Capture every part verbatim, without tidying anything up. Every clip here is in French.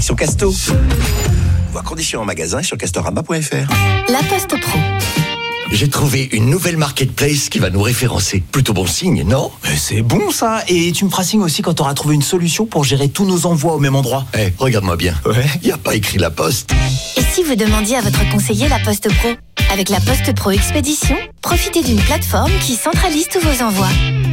Sur Casto. Voir conditions en magasin et sur castorama point f r. La Poste Pro. J'ai trouvé une nouvelle marketplace qui va nous référencer. Plutôt bon signe, non ? Mais c'est bon ça. Et tu me feras signe aussi quand tu auras trouvé une solution pour gérer tous nos envois au même endroit. Eh, hey, regarde-moi bien. Ouais. Il n'y a pas écrit La Poste. Et si vous demandiez à votre conseiller La Poste Pro ? Avec La Poste Pro Expédition, profitez d'une plateforme qui centralise tous vos envois.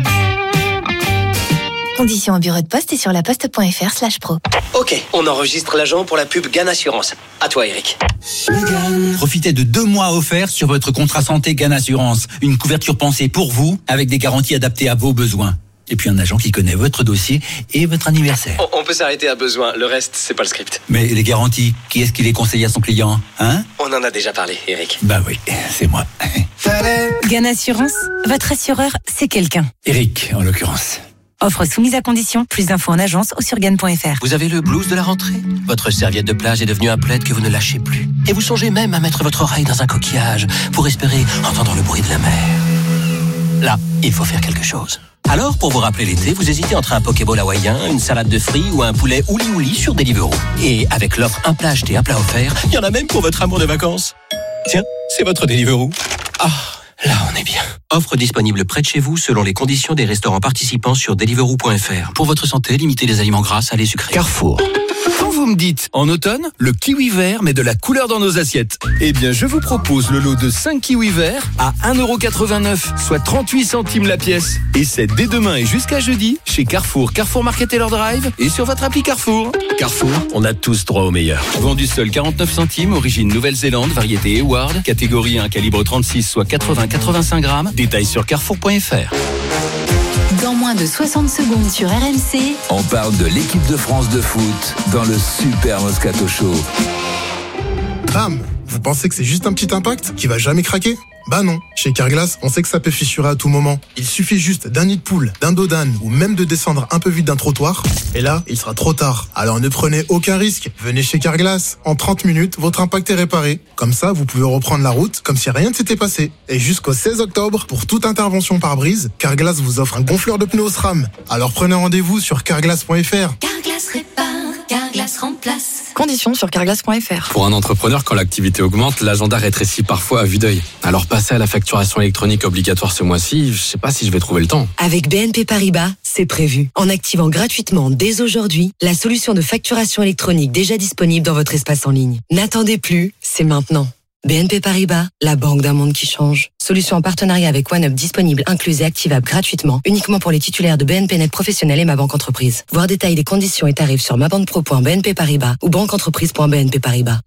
Conditions au bureau de poste et sur laposte.fr slash pro. Ok, on enregistre l'agent pour la pub Gann Assurance. À toi, Eric. Profitez de deux mois offerts sur votre contrat santé Gann Assurance. Une couverture pensée pour vous, avec des garanties adaptées à vos besoins. Et puis un agent qui connaît votre dossier et votre anniversaire. On, on peut s'arrêter à besoin, le reste, c'est pas le script. Mais les garanties, qui est-ce qui les conseille à son client, hein ? On en a déjà parlé, Eric. Bah oui, c'est moi. Gann Assurance, votre assureur, c'est quelqu'un. Eric, en l'occurrence. Offre soumise à condition. Plus d'infos en agence ou sur gann point f r. Vous avez le blues de la rentrée ? Votre serviette de plage est devenue un plaid que vous ne lâchez plus. Et vous songez même à mettre votre oreille dans un coquillage pour espérer entendre le bruit de la mer. Là, il faut faire quelque chose. Alors, pour vous rappeler l'été, vous hésitez entre un Pokéball hawaïen, une salade de fruits ou un poulet ouli-ouli sur Deliveroo. Et avec l'offre un plat acheté, un plat offert, il y en a même pour votre amour de vacances. Tiens, c'est votre Deliveroo. Ah, là on est bien. Offre disponible près de chez vous selon les conditions des restaurants participants sur deliveroo point f r. Pour votre santé, limitez les aliments gras, salés, sucrés. Carrefour. Quand vous me dites, en automne, le kiwi vert met de la couleur dans nos assiettes. Eh bien, je vous propose le lot de cinq kiwis verts à un euro quatre-vingt-neuf, soit trente-huit centimes la pièce. Et c'est dès demain et jusqu'à jeudi, chez Carrefour, Carrefour Market et leur Drive et sur votre appli Carrefour. Carrefour, on a tous droit au meilleur. Vendu seul quarante-neuf centimes, origine Nouvelle-Zélande, variété Eward, catégorie un, calibre trente-six, soit quatre-vingts à quatre-vingt-cinq grammes. Détails sur carrefour point f r. Dans moins de soixante secondes sur R M C, on parle de l'équipe de France de foot dans le Super Moscato Show. Bam! Vous pensez que c'est juste un petit impact qui va jamais craquer ? Bah non. Chez Carglass, on sait que ça peut fissurer à tout moment. Il suffit juste d'un nid de poule, d'un dos d'âne ou même de descendre un peu vite d'un trottoir. Et là, il sera trop tard. Alors ne prenez aucun risque. Venez chez Carglass. En trente minutes, votre impact est réparé. Comme ça, vous pouvez reprendre la route comme si rien ne s'était passé. Et jusqu'au seize octobre, pour toute intervention par brise, Carglass vous offre un gonfleur de pneus au SRAM. Alors prenez rendez-vous sur carglass point f r. Carglass répare, Carglass remplace. Conditions sur carglass point f r. Pour un entrepreneur, quand l'activité augmente, l'agenda rétrécit parfois à vue d'œil. Alors passer à la facturation électronique obligatoire ce mois-ci, je sais pas si je vais trouver le temps. Avec B N P Paribas, c'est prévu. En activant gratuitement dès aujourd'hui la solution de facturation électronique déjà disponible dans votre espace en ligne. N'attendez plus, c'est maintenant. B N P Paribas, la banque d'un monde qui change. Solution en partenariat avec OneUp disponible, incluse et activable gratuitement, uniquement pour les titulaires de B N P Net Professionnel et Ma Banque Entreprise. Voir détails des conditions et tarifs sur ma banque pro point b n p paribas ou banque entreprise point b n p paribas.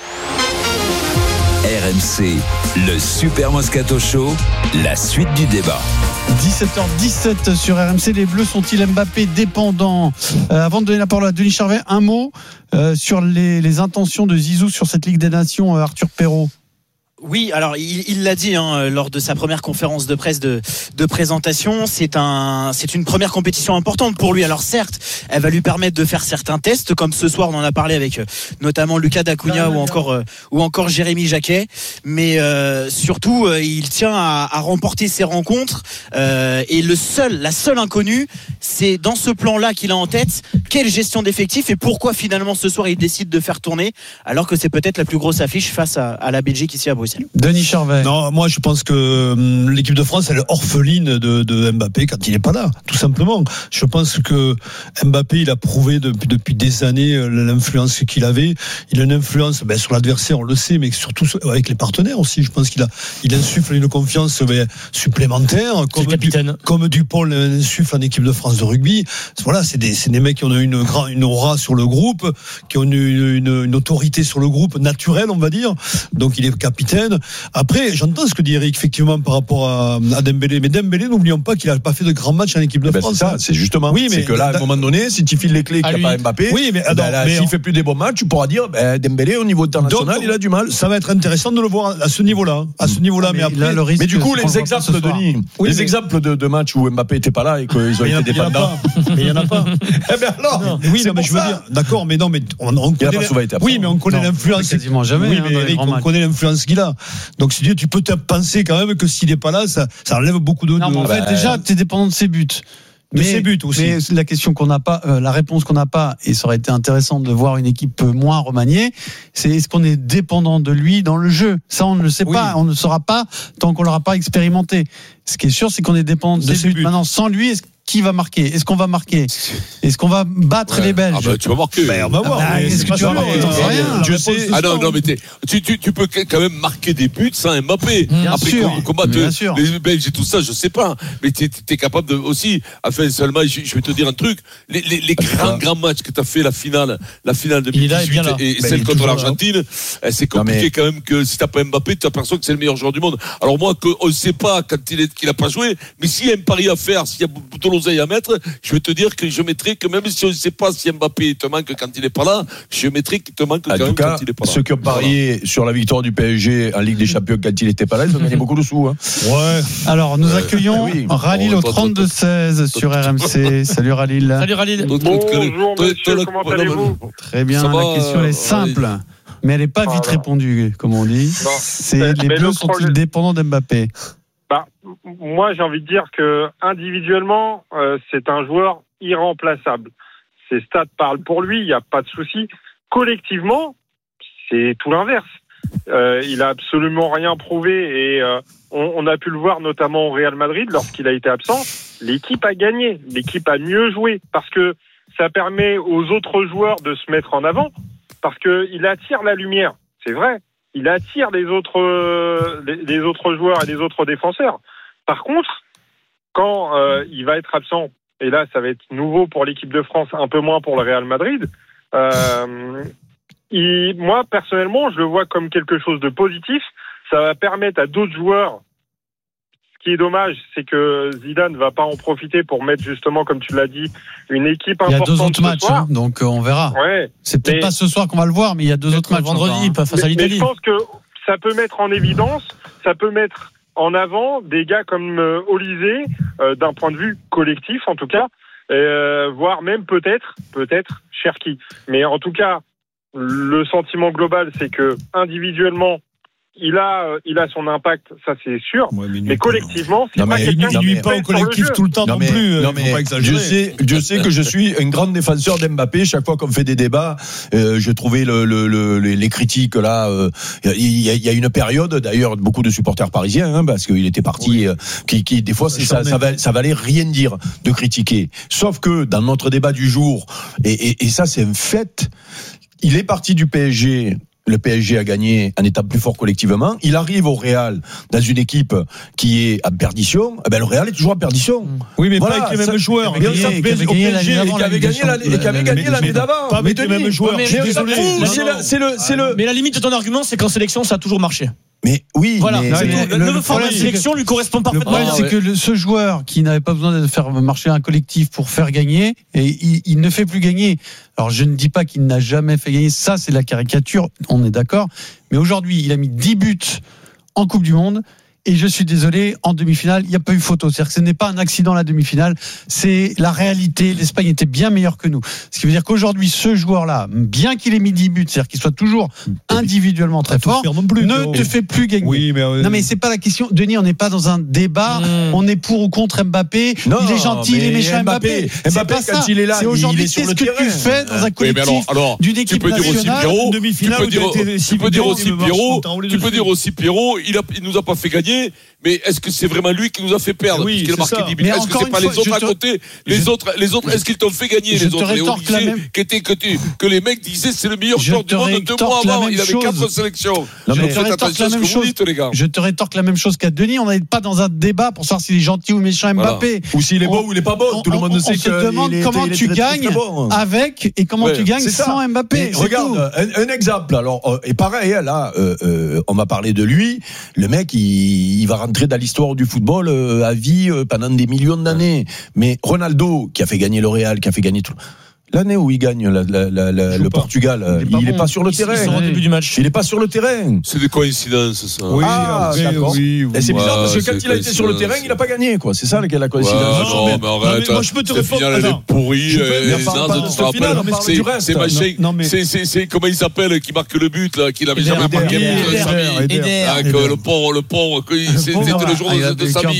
R M C, le Super Moscato Show, la suite du débat. dix-sept heures dix-sept sur R M C, les Bleus sont-ils Mbappé dépendants ? euh, Avant de donner la parole à Denis Charvet, un mot euh, sur les, les intentions de Zizou sur cette Ligue des Nations, euh, Arthur Perrault. Oui, alors il, il l'a dit hein, lors de sa première conférence de presse de, de présentation, c'est un, c'est une première compétition importante pour lui. Alors certes, elle va lui permettre de faire certains tests, comme ce soir on en a parlé avec euh, notamment Lucas Dacunia ou encore euh, ou encore Jérémy Jacquet, mais euh, surtout euh, il tient à, à remporter ses rencontres euh, et le seul, la seule inconnue, c'est dans ce plan-là qu'il a en tête, quelle gestion d'effectifs et pourquoi finalement ce soir il décide de faire tourner, alors que c'est peut-être la plus grosse affiche face à, à la Belgique ici à Bruxelles. Denis Charvet. Non, moi je pense que hum, l'équipe de France elle est orpheline de, de Mbappé quand il n'est pas là, tout simplement. Je pense que Mbappé il a prouvé depuis, depuis des années l'influence qu'il avait. Il a une influence ben, sur l'adversaire, on le sait, mais surtout avec les partenaires aussi. Je pense qu'il a, il insuffle une confiance ben, supplémentaire, comme, du, comme Dupont insuffle en équipe de France de rugby. Voilà, c'est des, c'est des mecs qui ont une, grand, une aura sur le groupe, qui ont une, une, une autorité sur le groupe naturelle, on va dire. Donc il est capitaine. Après, j'entends ce que dit Eric, effectivement, par rapport à, à Dembélé. Mais Dembélé, n'oublions pas qu'il n'a pas fait de grands matchs en équipe de ben France. C'est ça, c'est justement. Oui, mais c'est que là, à un moment donné, si tu files les clés qu'il n'y a pas Mbappé, oui, mais, ben là, mais s'il on... fait plus des bons matchs, tu pourras dire, ben, Dembélé, au niveau international, donc, il a du mal. Ça va être intéressant de le voir à ce niveau-là. À ce niveau-là, ah, mais, mais après. là, le risque, mais du coup, les exemples, Denis, oui, les mais... exemples de, de matchs où Mbappé n'était pas là et qu'ils ont été dépendants. Mais il n'y en a pas. Eh bien alors, oui, mais je veux dire, d'accord, mais non, mais on, on connaît. Oui, mais on connaît l'influence. Quasiment jamais. Oui, mais Eric, on connaît l'influence qu'il a. Donc, si tu peux te penser quand même que s'il n'est pas là, ça, ça enlève beaucoup de. Non, mais en fait, déjà, tu es dépendant de ses buts. de mais, ses buts aussi. Mais la question qu'on n'a pas, euh, la réponse qu'on n'a pas, et ça aurait été intéressant de voir une équipe moins remaniée, c'est est-ce qu'on est dépendant de lui dans le jeu? Ça, on ne le sait oui. pas, on ne le saura pas tant qu'on l'aura pas expérimenté. Ce qui est sûr, c'est qu'on est dépendant de, de ses buts. buts. Maintenant, sans lui, est-ce qui va marquer? Est-ce qu'on va marquer? Est-ce qu'on va battre ouais. les Belges? Ah bah, tu vas marquer. Ben, on va voir. Ah bah, est-ce que tu vas marquer? Rien. Je sais. Ah non, non, mais tu, tu, tu peux quand même marquer des buts sans Mbappé. Bien Après sûr. combattre Bien sûr. les Belges et tout ça, je sais pas. Mais tu es capable de aussi. Enfin, seulement, je, je vais te dire un truc. Les, les, les grands, grands matchs que tu as fait, la finale, la finale de deux mille dix-huit et, et celle contre l'Argentine, là. C'est compliqué non, mais... quand même que si t'as pas Mbappé, tu as l'impression que c'est le meilleur joueur du monde. Alors moi, on ne sait pas quand il est, qu'il a pas joué, mais s'il y a un pari à faire, s'il y a de l'oseille à mettre, je vais te dire que je mettrai que même si on ne sait pas si Mbappé te manque quand il n'est pas là, je mettrai qu'il te manque quand même cas, quand il n'est pas là. Ceux qui ont parié voilà. sur la victoire du P S G en Ligue des Champions quand il n'était pas là, ils ont gagné beaucoup de sous. Hein. Ouais. Alors, nous accueillons euh, oui. Ralil au trente-deux seize sur R M C. Salut Ralil. Salut Ralil. Bonjour messieurs, comment allez-vous? Très bien, la question elle est simple. Mais elle n'est pas vite répondue, comme on dit. C'est les Bleus sont-ils dépendants d'Mbappé? Bah, moi, j'ai envie de dire que individuellement, euh, c'est un joueur irremplaçable. Ses stats parlent pour lui, il n'y a pas de souci. Collectivement, c'est tout l'inverse. Euh, il a absolument rien prouvé et euh, on, on a pu le voir notamment au Real Madrid lorsqu'il a été absent. L'équipe a gagné, l'équipe a mieux joué parce que ça permet aux autres joueurs de se mettre en avant parce que il attire la lumière. C'est vrai. Il attire les autres, euh, les, les autres joueurs et les autres défenseurs. Par contre, quand euh, il va être absent, et là ça va être nouveau pour l'équipe de France, un peu moins pour le Real Madrid, euh, il, moi personnellement je le vois comme quelque chose de positif. Ça va permettre à d'autres joueurs. Ce qui est dommage, c'est que Zidane ne va pas en profiter pour mettre justement, comme tu l'as dit, une équipe importante. Il y a deux autres matchs, hein, donc on verra. Ouais, c'est peut-être mais, pas ce soir qu'on va le voir, mais il y a deux autres matchs vendredi, pas face à l'Italie. Mais je pense que ça peut mettre en évidence, ça peut mettre en avant des gars comme euh, Olysée, euh, d'un point de vue collectif en tout cas, euh, voire même peut-être, peut-être Cherki. Mais en tout cas, le sentiment global, c'est que individuellement, il a, euh, il a son impact, ça c'est sûr. Ouais, mais, mais collectivement, c'est non, pas quelqu'un qui nuit pas au collectif tout le temps non, non mais, plus. Non mais, faut pas je sais, je sais que je suis un grand défenseur d'Mbappé. Chaque fois qu'on fait des débats, euh, je trouvais le, le, le, les, les critiques là. Euh, il y, a, il y a une période, d'ailleurs, beaucoup de supporters parisiens, hein, parce qu'il était parti, oui. euh, qui, qui des fois, c'est, ça, ça, ça, ça valait rien dire de critiquer. Sauf que dans notre débat du jour, et, et, et ça c'est un fait, il est parti du P S G. Le P S G a gagné en étant plus fort collectivement. Il arrive au Real dans une équipe qui est en perdition. Eh ben, le Real est toujours en perdition. Oui, mais voilà, pas avec les mêmes joueurs. Bien sûr, P S G qui avait gagné l'année, l'année d'avant. Pas avec les mêmes joueurs. Désolé. C'est le, c'est le. Mais la limite de ton argument, c'est qu'en sélection, ça a toujours marché. Mais oui, voilà. Mais c'est le, le, le format de sélection lui correspond parfaitement. Le problème, c'est que le, ce joueur qui n'avait pas besoin de faire marcher un collectif pour faire gagner, et il, il ne fait plus gagner. Alors, je ne dis pas qu'il n'a jamais fait gagner. Ça, c'est la caricature. On est d'accord. Mais aujourd'hui, il a mis dix buts en Coupe du Monde. Et je suis désolé, en demi-finale, il n'y a pas eu photo. C'est-à-dire que ce n'est pas un accident la demi-finale, c'est la réalité. L'Espagne était bien meilleure que nous. Ce qui veut dire qu'aujourd'hui, ce joueur-là, bien qu'il ait mis dix buts, c'est-à-dire qu'il soit toujours individuellement très fort, plus, ne te fait plus gagner. Oui, mais euh... Non, mais c'est pas la question. Denis, on n'est pas dans un débat. Mmh. On est pour ou contre Mbappé. Non, il est gentil, il est méchant Mbappé. Mbappé, Mbappé quand ça. Il est là, c'est aujourd'hui, qu'est-ce que tu fais dans un collectif d'une équipe nationale? Tu peux dire aussi Pierrot, tu peux dire aussi Pierrot, il nous a pas fait gagner. Mais est-ce que c'est vraiment lui qui nous a fait perdre? Oui, parce qu'il a marqué dix buts. Est-ce que c'est pas les autres à côté? Les autres, les autres, est-ce qu'ils t'ont fait gagner les autres? Les Olysée, qui étaient que tu, que les mecs disaient c'est le meilleur joueur du monde deux mois avant. Il avait quatre sélections. Non, mais faites attention à ce que vous dites, les gars. Je te rétorque la même chose qu'à Denis. On n'est pas dans un débat pour savoir s'il est gentil ou méchant Mbappé. Ou s'il est bon ou il est pas bon. Tout le monde sait que. On se demande comment tu gagnes avec et comment tu gagnes sans Mbappé. Regarde, un exemple. Alors, et pareil, là, on m'a parlé de lui. Le mec, il va rentrer dans l'histoire du football euh, à vie euh, pendant des millions d'années. Mais Ronaldo, qui a fait gagner le Real, qui a fait gagner tout, L'année où il gagne la, la, la, la, le pas. Portugal, il n'est pas, bon. pas sur le ils, terrain. Ils sont au début du match. Il n'est pas sur le terrain. C'est des coïncidences, ça. Oui, ah, oui, d'accord. Oui, oui. Et c'est bizarre parce que quand il a été sur le terrain, il n'a pas gagné, quoi. C'est ça la coïncidence. Ouais, non, non, mais, mais arrête. Non, mais moi, je peux te répondre. La finale, elle est pourrie. C'est machin. C'est comment il s'appelle qui marque le but, là, qui n'avait jamais marqué. Le pont, le pont. C'était le jour de Samy.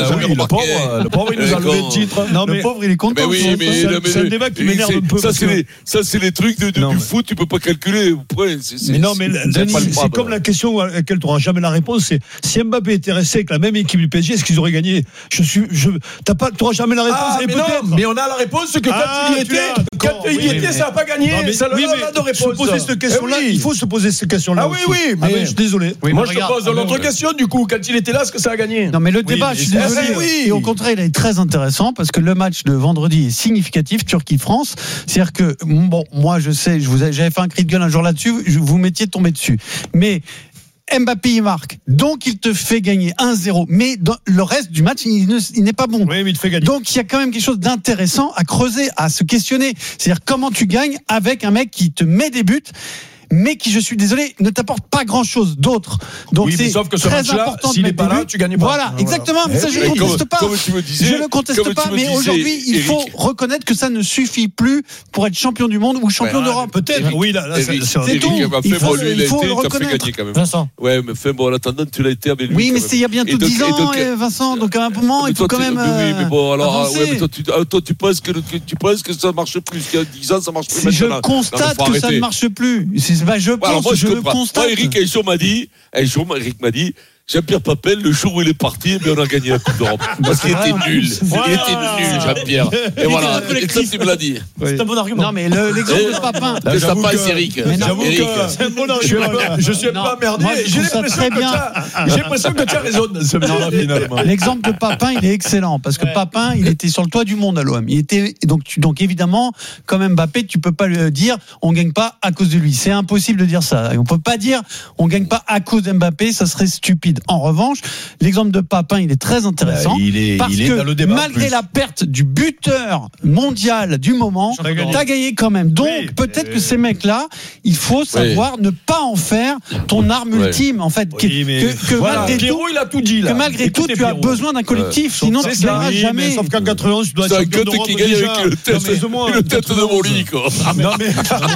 Le pauvre, il nous a levé le titre. Le pauvre, il est content. C'est un débat qui m'énerve un peu. Ça, c'est les trucs du foot, tu peux pas calculer. Mais non, mais c'est comme la question à laquelle tu n'auras jamais la réponse, c'est si Mbappé était resté avec la même équipe du P S G, est-ce qu'ils auraient gagné? Je suis, je, t'as pas, tu n'auras jamais la réponse. Ah, mais, non, mais on a la réponse que quand ah, il y était, quand il y était, ça n'a pas gagné. Non, mais, ça oui, mais, de réponse. Se poser cette question-là, oui. Il faut se poser cette question-là. Ah oui, oui, mais ah, ouais, je suis désolé. Oui, moi, je te pose l'autre question du coup. Quand il était là, est-ce que ça a gagné? Non, mais le débat, je suis désolé. Et au contraire, il est très intéressant parce que le match de vendredi est significatif, Turquie-France. C'est-à-dire que bon, moi, je sais, je vous j'avais fait un cri de gueule un jour là-dessus. Vous m'étiez tombé dessus, mais Mbappé il marque, donc il te fait gagner un zéro, mais dans le reste du match il, ne, il n'est pas bon. Oui, mais il te fait gagner. Donc il y a quand même quelque chose d'intéressant à creuser, à se questionner. C'est-à-dire comment tu gagnes avec un mec qui te met des buts, mais qui, je suis désolé, ne t'apporte pas grand-chose d'autre. Donc oui, c'est sauf que ce très match-là, important s'il de n'est pas là, tu gagnes pas. Voilà, ah, exactement. Voilà. Mais ça, je ne conteste pas. Comme tu me disais, je ne conteste pas. Mais disais, aujourd'hui, il faut Eric. reconnaître que ça ne suffit plus pour être champion du monde ou champion ouais, d'Europe. Peut-être. Eric, oui, là, là Eric, c'est, c'est tout. Eric, il faut, fait, il faut le reconnaître. Vincent. Ouais, mais fait bon, en attendant, tu l'as été avec lui. Oui, mais c'est il y a bientôt dix ans, Vincent. Donc à un moment, il faut quand même. Oui, mais bon, alors, toi, tu penses que tu penses que ça marche plus. Qu'il y a dix ans, ça marche plus. Je constate que ça ne marche plus. Je pense, je le constate. Eric, un jour m'a dit, un jour, Eric m'a dit, Jean-Pierre Papel, le jour où il est parti, mais on a gagné la Coupe d'Europe. Parce qu'il était nul. Il était nul, Jean-Pierre. Et voilà, et ça, tu me l'as dit. C'est un bon argument. Non, mais l'exemple de Papin. Que ça passe, Eric. C'est un bon argument. Je suis pas merdé. J'ai l'impression que tu as raison dans ce moment-là, finalement. L'exemple de Papin, il est excellent. Parce que Papin, il était sur le toit du monde à l'O M. Il était, donc, donc évidemment, comme Mbappé, tu peux pas lui dire, on gagne pas à cause de lui. C'est impossible de dire ça. On peut pas dire, on gagne pas à cause d'Mbappé, ça serait stupide. En revanche, l'exemple de Papin, il est très intéressant. Il est, parce il est que dans le débat malgré la perte du buteur mondial du moment, tu as gagné quand même. Donc oui, peut-être que ces mecs-là, il faut savoir oui. ne pas en faire ton arme oui. ultime, en fait. Oui, que, que, que voilà. malgré Pierrot, tout, il a tout dit là. Que malgré Écoutez, tout, tu as Pierrot. besoin d'un collectif, ouais. sinon tu ne gagneras oui, jamais. Sauf qu'en quatre-vingt-onze, tu dois être champion d'Europe qui gagne avec le tête, le tête de Molly, quoi. Non mais,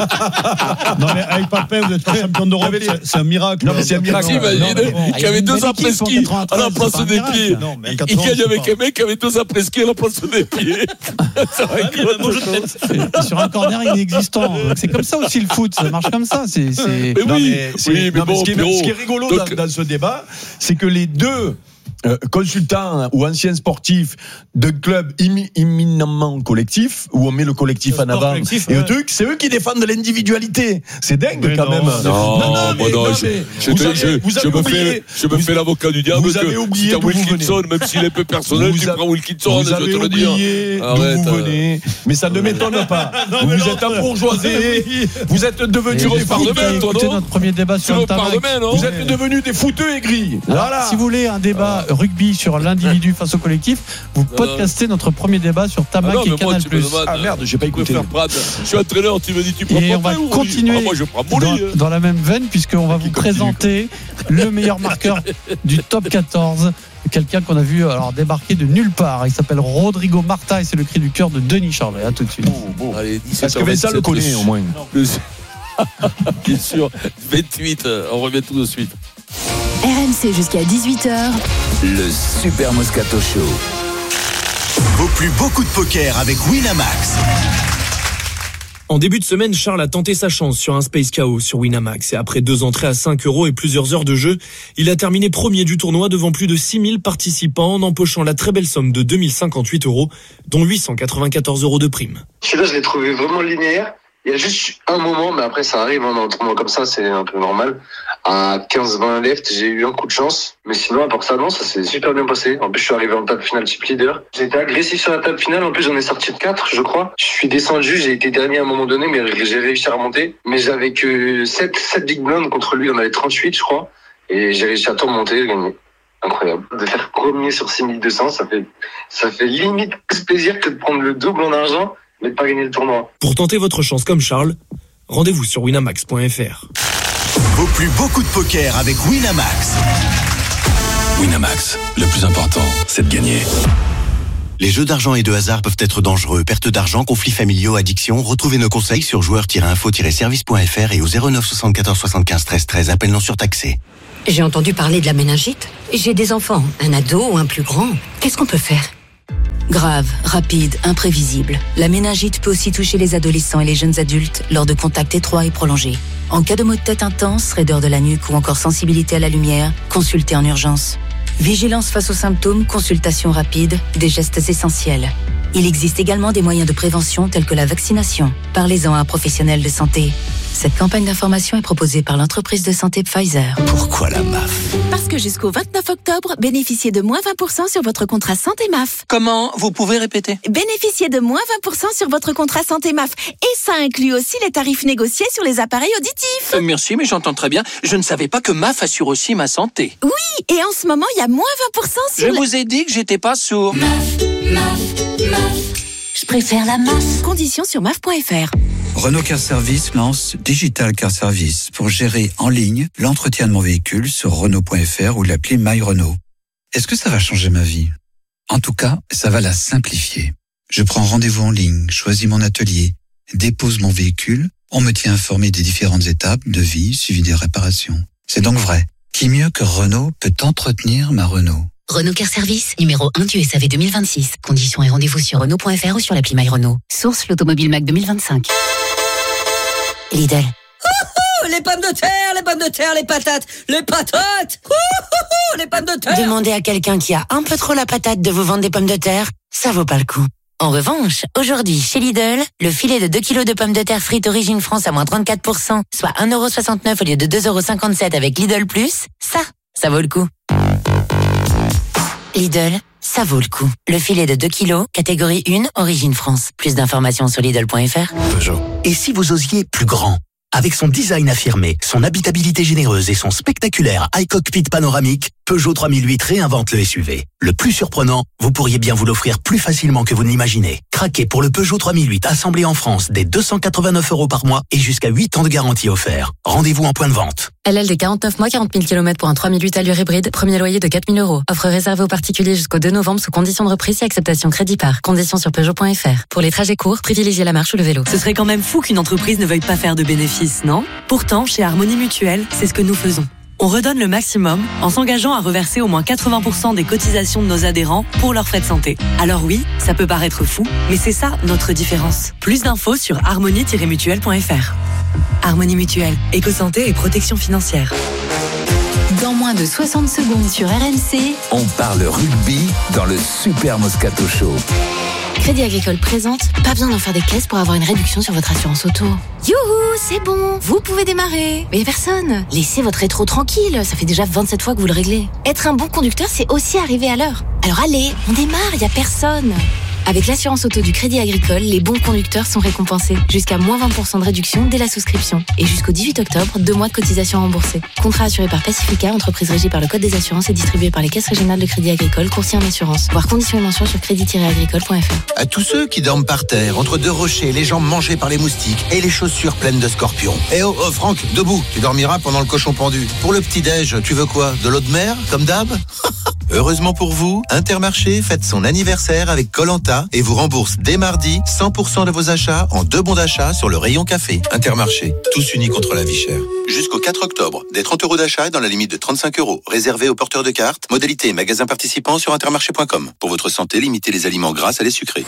non mais avec Papin, vous êtes pas champion d'Europe, c'est un miracle. Non mais c'est un miracle. Imagine qu'il y avait deux après-ski à la place des pieds. Il gagne avec un mec qui avait deux après-ski à la place des pieds. Sur un corner inexistant. C'est comme ça aussi le foot, ça marche comme ça. C'est. Oui, mais bon, ce qui est rigolo dans ce débat, c'est que les deux Euh, consultants ou anciens sportifs de clubs éminemment collectifs où on met le collectif le en avant collectif, et ouais. le truc, c'est eux qui défendent l'éindividualité. C'est dingue mais quand non, même. Non, non, non, mais, non, non je, mais je, vous avez, je, vous avez je me oublié, fais, je me fais l'avocat du diable. Vous avez oublié d'où Wilkinson, même s'il est peu personnel, tu prends Wilkinson, je vais te le dire. Arrête. Vous venez, mais ça ne m'étonne pas. Vous vous êtes embourgeoisés, vous êtes devenus des fouteux. Écoutez notre premier débat sur le tabac. Vous êtes devenus des fouteux aigris. Voilà. Si vous voulez un débat rugby sur l'individu face au collectif, vous podcastez notre premier débat sur Tamac et Canal+. Ah merde, j'ai pas écouté. Je suis entraîneur, tu me dis tu prends et on va continuer ah, moi je prends dans, dans la même veine puisqu'on va vous présenter le meilleur marqueur du top quatorze. Quelqu'un qu'on a vu alors débarquer de nulle part. Il s'appelle Rodrigo Marta et c'est le cri du cœur de Denis Charvet. À tout de suite. Bon, bon. Allez, est-ce que ça le connaît au moins? Bien sûr. vingt-huit, on revient tout de suite. R M C jusqu'à dix-huit heures. Le Super Moscato Show. Vaut plus beaucoup de poker avec Winamax. En début de semaine, Charles a tenté sa chance sur un Space K O sur Winamax et après deux entrées à cinq euros et plusieurs heures de jeu, il a terminé premier du tournoi devant plus de six mille participants en empochant la très belle somme de deux mille cinquante-huit euros, dont huit cent quatre-vingt-quatorze euros de prime. Celui-là, je l'ai trouvé vraiment linéaire. Il y a juste un moment, mais après ça arrive, hein, dans un tournoi comme ça, c'est un peu normal. À quinze vingt left, j'ai eu un coup de chance. Mais sinon, à part ça, non, ça s'est super bien passé. En plus, je suis arrivé en table finale chip leader. J'ai été agressif sur la table finale. En plus, j'en ai sorti de quatre, je crois. Je suis descendu, j'ai été dernier à un moment donné, mais j'ai réussi à remonter. Mais j'avais que sept, sept big blinds contre lui. On avait trente-huit, je crois. Et j'ai réussi à tout remonter et gagner. Incroyable. De faire premier sur six mille deux cents, ça fait, ça fait limite plus plaisir que de prendre le double en argent. mais de pas gagner le tournoi. Pour tenter votre chance comme Charles, rendez-vous sur winamax point f r. Vaut plus beaucoup de poker avec Winamax. Winamax, le plus important, c'est de gagner. Les jeux d'argent et de hasard peuvent être dangereux. Perte d'argent, conflits familiaux, addiction. Retrouvez nos conseils sur joueurs tiret info tiret service point f r et au zéro neuf soixante-quatorze soixante-quinze treize treize. Appel non surtaxé. J'ai entendu parler de la méningite. J'ai des enfants, un ado ou un plus grand. Qu'est-ce qu'on peut faire ? Grave, rapide, imprévisible. La méningite peut aussi toucher les adolescents et les jeunes adultes lors de contacts étroits et prolongés. En cas de maux de tête intense, raideur de la nuque ou encore sensibilité à la lumière, consultez en urgence. Vigilance face aux symptômes, consultation rapide, des gestes essentiels. Il existe également des moyens de prévention tels que la vaccination. Parlez-en à un professionnel de santé. Cette campagne d'information est proposée par l'entreprise de santé Pfizer. Pourquoi la M A F ? Parce que jusqu'au vingt-neuf octobre, bénéficiez de moins vingt pour cent sur votre contrat santé M A F. Comment ? Vous pouvez répéter ? Bénéficiez de moins vingt pour cent sur votre contrat santé M A F. Et ça inclut aussi les tarifs négociés sur les appareils auditifs. Euh, merci, mais j'entends très bien. Je ne savais pas que M A F assure aussi ma santé. Oui, et en ce moment, il y a moins vingt pour cent sur Je les... vous ai dit que j'étais pas sourd. M A F, M A F, M A F. Je préfère la M A F. Conditions sur M A F point f r. Renault Car Service lance Digital Car Service pour gérer en ligne l'entretien de mon véhicule sur Renault point f r ou l'appli My Renault. Est-ce que ça va changer ma vie ? En tout cas, ça va la simplifier. Je prends rendez-vous en ligne, choisis mon atelier, dépose mon véhicule, on me tient informé des différentes étapes, devis, suivi des réparations. C'est donc vrai. Qui mieux que Renault peut entretenir ma Renault ? Renault Car Service, numéro un du S A V deux mille vingt-six. Conditions et rendez-vous sur Renault point f r ou sur l'appli My Renault. Source l'Automobile Mac deux mille vingt-cinq. Lidl. Ouhou, les pommes de terre, les pommes de terre, les patates, les patates. Ouhou, les pommes de terre. Demandez à quelqu'un qui a un peu trop la patate de vous vendre des pommes de terre, ça vaut pas le coup. En revanche, aujourd'hui, chez Lidl, le filet de deux kilos de pommes de terre frites Origine France à moins trente-quatre pour cent, soit un euro soixante-neuf au lieu de deux euros cinquante-sept avec Lidl Plus, ça, ça vaut le coup. Lidl, ça vaut le coup. Le filet de deux kilos, catégorie un, Origine France. Plus d'informations sur Lidl point f r. Peugeot. Et si vous osiez plus grand ? Avec son design affirmé, son habitabilité généreuse et son spectaculaire high cockpit panoramique, Peugeot trois mille huit réinvente le S U V. Le plus surprenant, vous pourriez bien vous l'offrir plus facilement que vous ne l'imaginez. Craquez pour le Peugeot trois mille huit assemblé en France dès deux cent quatre-vingt-neuf euros par mois et jusqu'à huit ans de garantie offert. Rendez-vous en point de vente. L L D quarante-neuf mois, quarante mille kilomètres pour un trois mille huit allure hybride, premier loyer de quatre mille euros. Offre réservée aux particuliers jusqu'au deux novembre sous conditions de reprise et acceptation crédit par. Conditions sur Peugeot point f r. Pour les trajets courts, privilégiez la marche ou le vélo. Ce serait quand même fou qu'une entreprise ne veuille pas faire de bénéfices, non ? Pourtant, chez Harmonie Mutuelle, c'est ce que nous faisons. On redonne le maximum en s'engageant à reverser au moins quatre-vingts pour cent des cotisations de nos adhérents pour leurs frais de santé. Alors oui, ça peut paraître fou, mais c'est ça notre différence. Plus d'infos sur harmonie tiret mutuelle point f r. Harmonie Mutuelle, éco-santé et protection financière. Dans moins de soixante secondes sur R M C, On parle rugby dans le Super Moscato Show. Crédit Agricole présente, pas besoin d'en faire des caisses pour avoir une réduction sur votre assurance auto. Youhou, c'est bon, vous pouvez démarrer. Mais y a personne. Laissez votre rétro tranquille, ça fait déjà vingt-sept fois que vous le réglez. Être un bon conducteur, c'est aussi arriver à l'heure. Alors allez, on démarre, y a personne. Avec l'assurance auto du Crédit Agricole, les bons conducteurs sont récompensés. Jusqu'à moins vingt pour cent de réduction dès la souscription. Et jusqu'au dix-huit octobre, deux mois de cotisation remboursée. Contrat assuré par Pacifica, entreprise régie par le Code des assurances et distribué par les caisses régionales de Crédit Agricole, courtier en assurance. Voir conditions et mentions sur crédit tiret agricole point f r. À tous ceux qui dorment par terre, entre deux rochers, les jambes mangées par les moustiques et les chaussures pleines de scorpions. Eh oh, oh Franck, debout, tu dormiras pendant le cochon pendu. Pour le petit-déj, tu veux quoi ? De l'eau de mer, comme d'hab ? Heureusement pour vous, Intermarché fête son anniversaire avec Koh-Lanta et vous rembourse dès mardi cent pour cent de vos achats en deux bons d'achat sur le rayon café. Intermarché, tous unis contre la vie chère. Jusqu'au quatre octobre, des trente euros d'achat dans la limite de trente-cinq euros, réservé aux porteurs de cartes. Modalité et magasins participants sur intermarché point com. Pour votre santé, limitez les aliments gras à les sucrés.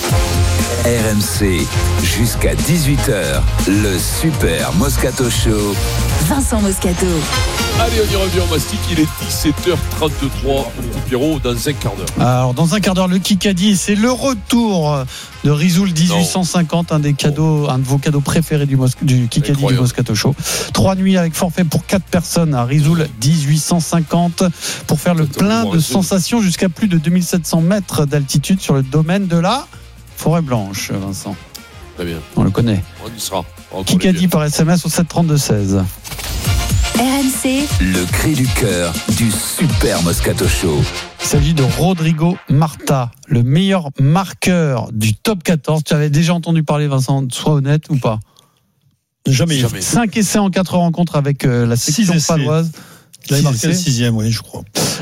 R M C, jusqu'à dix-huit heures, le Super Moscato Show. Vincent Moscato. Allez, on y revient au mastic, il est dix-sept heures trente-trois, mon petit Pierrot, dans un quart d'heure. Alors, dans un quart d'heure, le Kikadi, c'est le retour de Risoul dix-huit cent cinquante, un des cadeaux, un de vos cadeaux préférés du, Mos- du Kikadi du Moscato Show. Trois nuits avec forfait pour quatre personnes à Risoul dix-huit cent cinquante pour faire le plein de sensations jusqu'à plus de deux mille sept cents mètres d'altitude sur le domaine de la Forêt Blanche, Vincent. Très bien. On le connaît. On y sera. Kikadi par S M S au sept trente-deux seize. R M C. c'est Le cri du cœur du Super Moscato Show. Il s'agit de Rodrigo Marta, le meilleur marqueur du top quatorze. Tu avais déjà entendu parler, Vincent, sois honnête ou pas? Jamais. cinq essais en quatre rencontres avec euh, la section paloise. Il avait marqué le sixième, oui, je crois.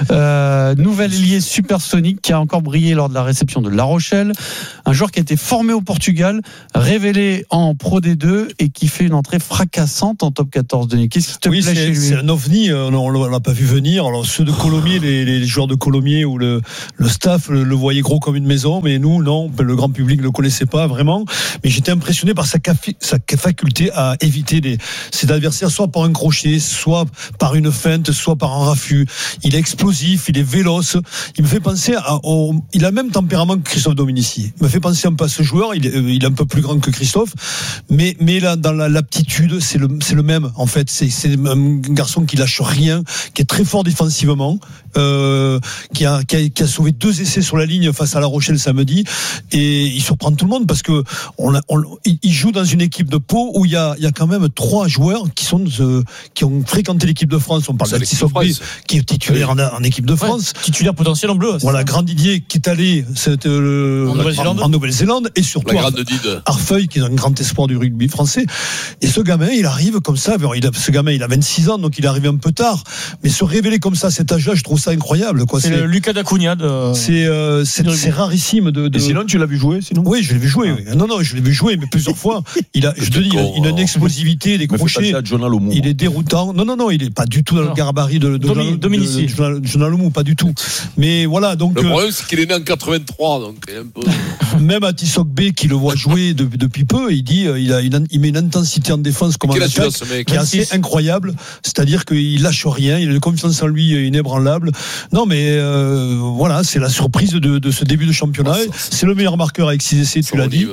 Euh, nouvel ailier supersonique qui a encore brillé lors de la réception de La Rochelle. Un joueur qui a été formé au Portugal, révélé en Pro D deux et qui fait une entrée fracassante en top quatorze. Denis, qu'est-ce qui te oui, plaît chez lui? C'est un ovni, on ne l'a pas vu venir. Alors ceux de Colomiers, les, les joueurs de Colomiers ou le, le staff le, le voyaient gros comme une maison, mais nous, non, le grand public ne le connaissait pas vraiment. Mais j'étais impressionné par sa, cafi, sa faculté à éviter les, ses adversaires, soit par un crochet, soit par une feinte, soit par un raffut. Il est explosif, il est véloce. Il me fait penser à, au, il a le même tempérament que Christophe Dominici. Il me fait penser un peu à ce joueur. Il est, il est un peu plus grand que Christophe, mais mais là dans la, l'aptitude, c'est le c'est le même en fait. C'est c'est un garçon qui lâche rien, qui est très fort défensivement, euh, qui a qui a qui a sauvé deux essais sur la ligne face à La Rochelle samedi, et il surprend tout le monde parce que on, a, on il joue dans une équipe de Pau où il y a il y a quand même trois joueurs qui sont euh, qui ont fréquenté l'équipe de France. On parle de qui est titulaire en, en équipe de France, ouais, titulaire potentiel en bleu. Voilà, Grand Didier qui est allé c'est, euh, en, Nouvelle-Zélande. en, en Nouvelle-Zélande et surtout Arfeuil qui est un grand espoir du rugby français. Et ce gamin, il arrive comme ça. Il a, ce gamin, il a vingt-six ans, donc il est arrivé un peu tard. Mais se révéler comme ça à cet âge-là, je trouve ça incroyable. Quoi. C'est, c'est le Lucas D'Acunha de... C'est, euh, c'est, c'est rarissime de, de. Et sinon, tu l'as vu jouer, sinon? Oui, je l'ai vu jouer. Ah. Oui. Non, non, je l'ai vu jouer, mais plusieurs fois. Il a, je te dis, il a, il a une explosivité, des crochets. Il est déroutant. Non, non, non, il est pas du tout dans non. le gabarit de, de, Domi, de, de, de, de Jonalomou, pas du tout. Mais voilà, donc. Le problème, c'est qu'il est né en quatre-vingt-trois, donc un peu. Même à Tissot B, qui le voit jouer de, depuis peu, il dit, il a une, il met une intensité en défense comme en attaque qui est assez incroyable. C'est-à-dire qu'il lâche rien, il a une confiance en lui inébranlable. Non, mais euh, voilà, c'est la surprise de, de ce début de championnat. Oh, c'est le meilleur marqueur avec six essais, tu l'as dit.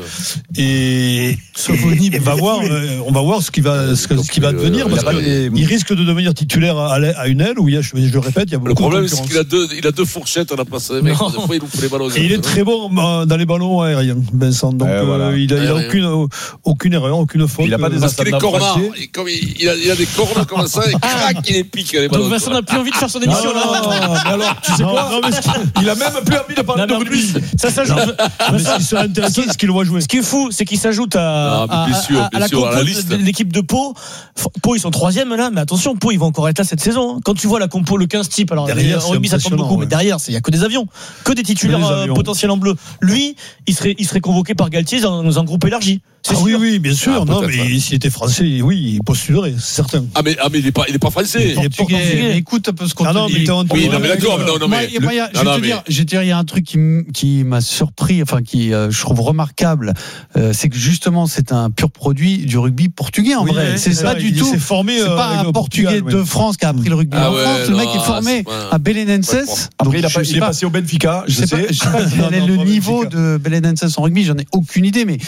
Et, et, et va voir, euh, on va voir ce qui va, ce, ce qui va devenir. Parce que il risque de devenir titulaire à, à une aile où il y a, je, je le répète, il y a beaucoup le problème, de c'est qu'il a deux, il a deux fourchettes à la place des mecs. Des fois, il ouvre les ballons. Et il est très bon dans les ballons aériens, Vincent. Donc, euh, voilà. euh, il a, il a aucune, aucune erreur, aucune faute. Il a pas des parce qu'il est cornard. Comme il, il, a, il a des cornes comme ça, et crac, il les pique les ballons. Donc Vincent n'a plus envie de faire son émission là. Non, mais alors, tu sais quoi? Il a même plus envie de parler de rugby. Ça s'ajoute. Mais ce qui serait intéressant, c'est qu'il le voit jouer. Ce qui est fou, c'est qu'il s'ajoute à, à, à, sûr, à la compo de l'équipe de Pau. Pau, ils sont troisième là, mais attention, Pau, ils vont encore être là cette saison. Quand tu vois la compo, le quinze type, alors derrière, en rugby, ça compte beaucoup, ouais. Mais derrière, il y a que des avions, que des titulaires euh, potentiels en bleu. Lui, il serait, il serait convoqué par Galtier dans, dans un groupe élargi. C'est ah oui, oui, bien sûr. Ah, non, mais ouais. S'il était français, oui, il postulerait, c'est certain. Ah, mais, ah, mais il n'est pas, il est pas français. Il est portugais. Écoute un peu ce qu'on ah, te non, dit. Mais oui, non, mais d'accord, mais non, non, mais. Moi, moi, je vais te dire, je vais te dire, il y a un truc qui, qui m'a surpris, enfin, qui, euh, je trouve remarquable, euh, c'est que justement, c'est un pur produit du rugby portugais, en oui, vrai. C'est, c'est pas du tout. C'est formé, c'est pas un portugais de France qui a appris le rugby en France. Le mec est formé à Belenenses. Après, il est passé au Benfica, je sais. Je sais pas quel est le niveau de Belenenses en rugby, j'en ai aucune idée, mais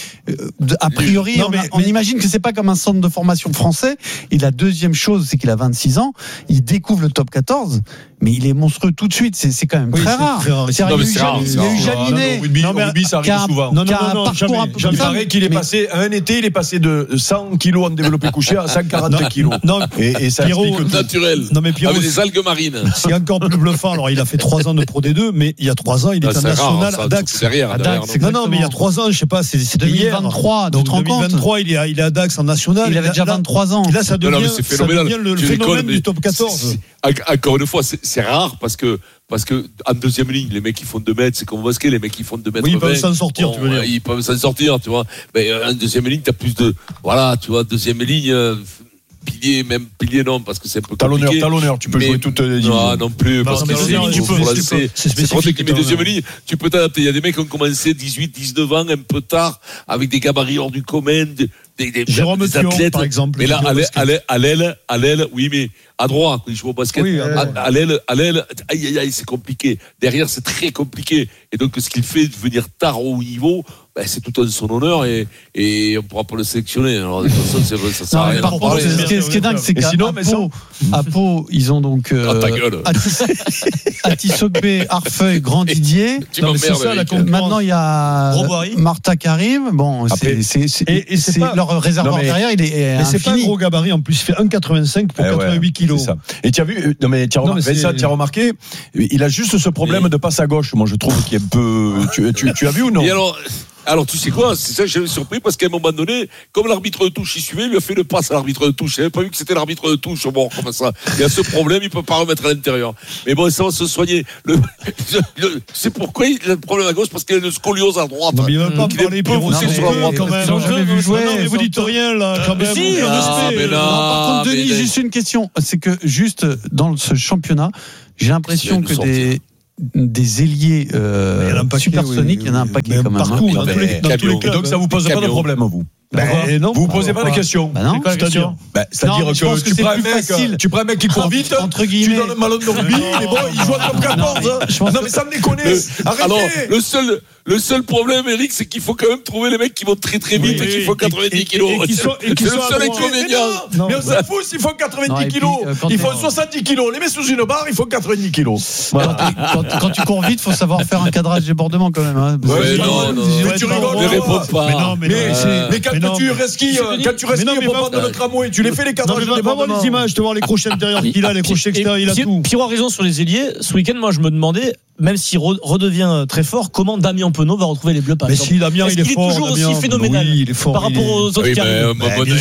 a priori, on imagine que c'est pas comme un centre de formation français. Et la deuxième chose, c'est qu'il a vingt-six ans, il découvre le top quatorze, mais il est monstrueux tout de suite. C'est, c'est quand même oui, très, c'est rare. très rare. C'est non, mais c'est rare. Il y a eu Jaminet. Au rugby, rugby, ça arrive souvent. Non, non, non, non, jamais. Il paraît qu'il est passé, un été, il est passé de cent kilos en développé couché à cent quarante kilos. Non, et ça explique naturel. Non, mais Pierrot, avec des algues marines. C'est encore plus bluffant. Alors, il a fait trois ans de Pro D deux, mais il y a trois ans, il est national à Dax. Non, non, mais il y a trois ans, je sais pas, c'est deux mille vingt-trois. Donc, deux mille vingt-trois, il est à Dax en national. Il avait déjà vingt-trois ans. Et là, ça devient, non, non, ça devient le phénomène du top quatorze. Encore une fois, c'est, c'est rare parce que parce que en deuxième ligne, les mecs qui font deux mètres, c'est comme au basket, les mecs qui font deux mètres. Oui, ils peuvent s'en sortir, bon, tu veux dire. Ils peuvent s'en sortir, tu vois. Mais en deuxième ligne, t'as plus de, voilà, tu vois, deuxième ligne. Euh, Pilier, même pilier non, parce que c'est un peu talonneur, compliqué. Talonneur, tu peux mais jouer toutes les lignes. Non, non plus, parce non, que c'est, tu peux, lancer, c'est, c'est trop technique. Mais deuxième ligne, tu peux t'adapter. Il y a des mecs qui ont commencé dix-huit, dix-neuf ans, un peu tard, avec des gabarits hors du commun, des, des, Jérôme des Thion, athlètes. Par exemple. Mais là, à l'aile, à l'aile, à l'aile, à l'aile, oui, mais à droite, quand il joue au basket, oui, à, à l'aile, à l'aile, aïe, aïe, aïe, c'est compliqué. Derrière, c'est très compliqué. Et donc, ce qu'il fait de venir tard au haut niveau, ben, c'est tout en son honneur et, et on pourra pas le sélectionner. Alors, de toute façon, c'est vrai, ça sert à rien. Par contre, ce qui est, ce qui est dingue, c'est qu'à sinon, Pau, à Pau, ils ont donc euh, Atisogbe, Arfeuil, Grand Didier. Non, c'est ça, la maintenant, il y a Martha qui arrive. Bon, c'est, c'est, c'est, et, et c'est, c'est pas, leur réservoir mais, derrière, il est mais infini. C'est pas un gros gabarit. En plus, il fait un virgule quatre-vingt-cinq pour eh quatre-vingt-huit ouais, kilos. Et tu as vu, non mais tu as remarqué, ça, tu as remarqué, il a juste ce problème et... de passe à gauche. Moi, je trouve qu'il est un peu. Tu, tu, tu as vu ou non? Et alors, alors, tu sais quoi, c'est ça que j'avais surpris parce qu'à un moment donné, comme l'arbitre de touche y suivait, il lui a fait le passe à l'arbitre de touche. Il n'avait pas vu que c'était l'arbitre de touche. Bon, comment ça? Il y a ce problème, il ne peut pas remettre à l'intérieur. Mais bon, ça va se soigner. Le, le, c'est pourquoi il a le problème à gauche, parce qu'il a une scoliose à droite. Non, mais il ne va pas me parler pour vous, c'est sur la droite. Quand même. Non, mais vous dites rien, là, quand même. Si, on espère. Par contre, Denis, juste une question. C'est que, juste, dans ce championnat, j'ai l'impression que des. des ailiers euh, supersoniques, il y en a un paquet quand même. Partout, hein. dans, tous les, dans tous les clubs. Donc ça vous pose pas de problème à vous? Ben, ben non, vous ne posez pas de questions. Ben non, c'est c'est-à-dire, ben, c'est-à-dire non, que, que tu, prends mec, tu prends un mec qui court vite, entre tu donnes un ballon de rugby, mais bon, il joue à top quatorze. Non, non, mais ça me déconne. Arrêtez. Alors, le seul, le seul problème, Eric, c'est qu'il faut quand même trouver les mecs qui vont très très vite oui, et qui font quatre-vingt-dix kilos. C'est le seul inconvénient. Mais on s'en fout s'ils font quatre-vingt-dix kilos. Ils font soixante-dix kilos. Les met sous une barre, ils font quatre-vingt-dix kilos. Quand tu cours vite, il faut savoir faire un cadrage débordement quand même. Ouais, non, non. Mais tu rigoles. Ne réponds pas. Mais quand tu restes qui quand tu restes pour prendre le tramway, tu les fais les cadrages. Non, mais va voir les images, tu vois les crochets intérieurs qu'il a, les crochets extérieurs, il a tout. Pierrot a raison sur les ailiers. Ce week-end, moi, je me demandais, même s'il redevient très fort, comment Damien Penaud va retrouver les Bleus par exemple. Mais si Damien, il est fort. Il est toujours aussi phénoménal par rapport aux autres qui arrivent.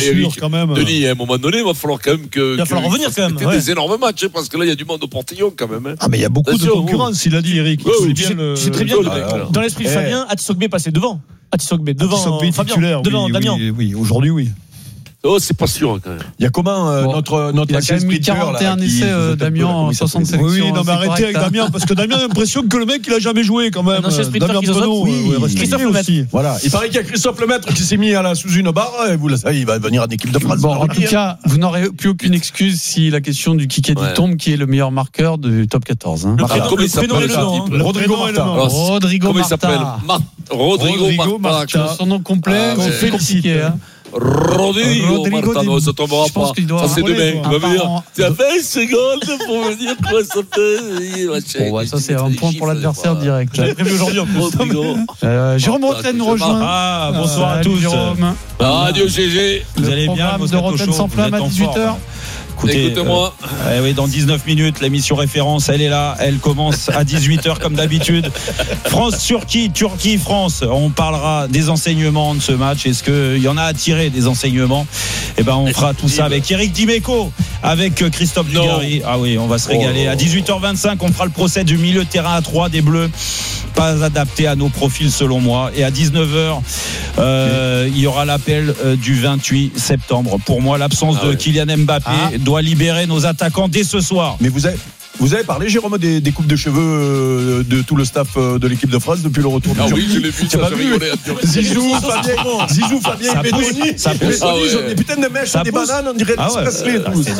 Denis, à un moment donné, il va falloir quand même que. Il va falloir revenir quand même. C'était des énormes matchs, parce que là, il y a du monde au portillon quand même. Ah, mais il y a beaucoup de concurrence, il a dit, Eric. C'est très bien. Dans l'esprit de Fabien, Atisogbe passé devant. Atisogbe devant Fabien, devant Damien. Oui, aujourd'hui, oui. Oh, c'est pas sûr quand même. Il y a comment euh, bon, notre notre il a quand même mis quarante et un essais euh, Damien en soixante sélections. Oui, non mais arrêtez avec Damien parce que Damien a l'impression que le mec il a jamais joué quand même. Damien Penaud, oui, Christophe Lemaitre aussi. Voilà, il paraît qu'il y a Christophe Lemaitre qui s'est mis à la sous une barre et vous ça il va venir en équipe de France. Bon, en tout cas, vous n'aurez plus aucune excuse si la question du Kikadi tombe, qui est le meilleur marqueur du top quatorze. Comment il s'appelle Rodrigo Marta. Rodrigo Marta. Rodrigo Marta. Son nom complet, c'est compliqué. Rodrigo, Rodrigo Marta, non, ça tombera pas. Ça, c'est demain. Il va me dire, tu as vingt secondes pour me dire quoi ça fait. Bon, bah, ça, c'est un point pour l'adversaire direct. J'avais prévu aujourd'hui en plus. Euh, Jérôme Rotten nous rejoint. Ah, bonsoir à tous. Jérôme. Adieu, G G. Vous allez bien, de Rotten sans flamme à dix-huit heures. Écoutez, Écoutez-moi. Euh, oui, dans dix-neuf minutes, l'émission référence, elle est là. Elle commence à dix-huit heures comme d'habitude. France-Turquie, Turquie-France. On parlera des enseignements de ce match. Est-ce qu'il y en a à tirer des enseignements? Eh ben, on fera tout ça avec Eric Dimeco, avec Christophe Dugarry. Ah oui, on va se régaler. À dix-huit heures vingt-cinq, on fera le procès du milieu de terrain à trois des Bleus. Pas adapté à nos profils selon moi. Et à dix-neuf heures, euh, il y aura l'appel euh, du vingt-huit septembre. Pour moi, l'absence ah ouais. de Kylian Mbappé ah. doit libérer nos attaquants dès ce soir. Mais vous avez, vous avez parlé, Jérôme, des, des coupes de cheveux de tout le staff de l'équipe de France depuis le retour ah du oui, je l'ai vu, ça, ça vu Zizou, Fabien, Zizou, Fabien et Bédoni. Ça pousse. Ah ouais. Ils ont des putains de mèches, des bananes, on dirait des Presley.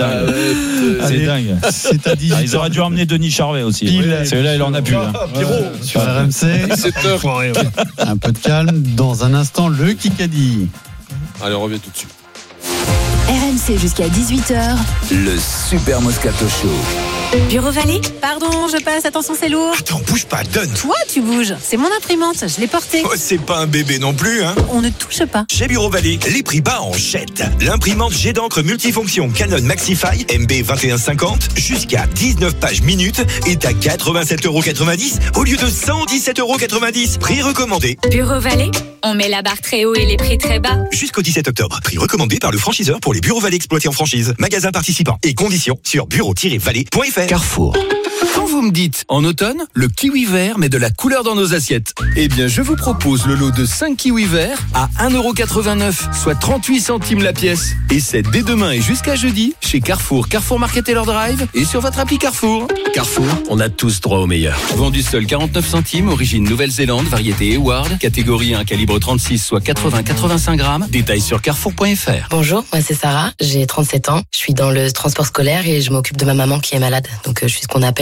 C'est dingue. C'est à dix-huit heures. Ils auraient dû emmener Denis Charvet aussi. Celui-là, il en a plus. Pierrot. Sur R M C. Un peu de calme. Dans un instant, le Kikadi. Allez, on revient tout de suite. R M C jusqu'à dix-huit heures. Le Super Moscato Show. Bureau Vallée. Pardon, je passe, attention, c'est lourd. Attends, bouge pas, donne. Toi, tu bouges. C'est mon imprimante, je l'ai portée. Oh, c'est pas un bébé non plus, hein. On ne touche pas. Chez Bureau Vallée, les prix bas en jette. L'imprimante jet d'encre multifonction Canon Maxify M B vingt et un cinquante jusqu'à dix-neuf pages minutes est à quatre-vingt-sept euros quatre-vingt-dix au lieu de cent dix-sept euros quatre-vingt-dix. Prix recommandé. Bureau Vallée, on met la barre très haut et les prix très bas. Jusqu'au dix-sept octobre. Prix recommandé par le franchiseur pour les Bureaux Vallée exploités en franchise. Magasin participant et conditions sur bureau tiret vallée point f r. Carrefour. Quand vous me dites en automne, le kiwi vert met de la couleur dans nos assiettes. Eh bien, je vous propose le lot de cinq kiwis verts à un euro quatre-vingt-neuf, soit trente-huit centimes la pièce. Et c'est dès demain et jusqu'à jeudi chez Carrefour, Carrefour Market Taylor Drive et sur votre appli Carrefour. Carrefour, on a tous droit au meilleur. Vendu seul quarante-neuf centimes, origine Nouvelle-Zélande, variété Eward, catégorie un, calibre trente-six, soit quatre-vingts à quatre-vingt-cinq grammes. Détails sur carrefour point f r. Bonjour, moi c'est Sarah, j'ai trente-sept ans. Je suis dans le transport scolaire et je m'occupe de ma maman qui est malade. Donc je suis ce qu'on appelle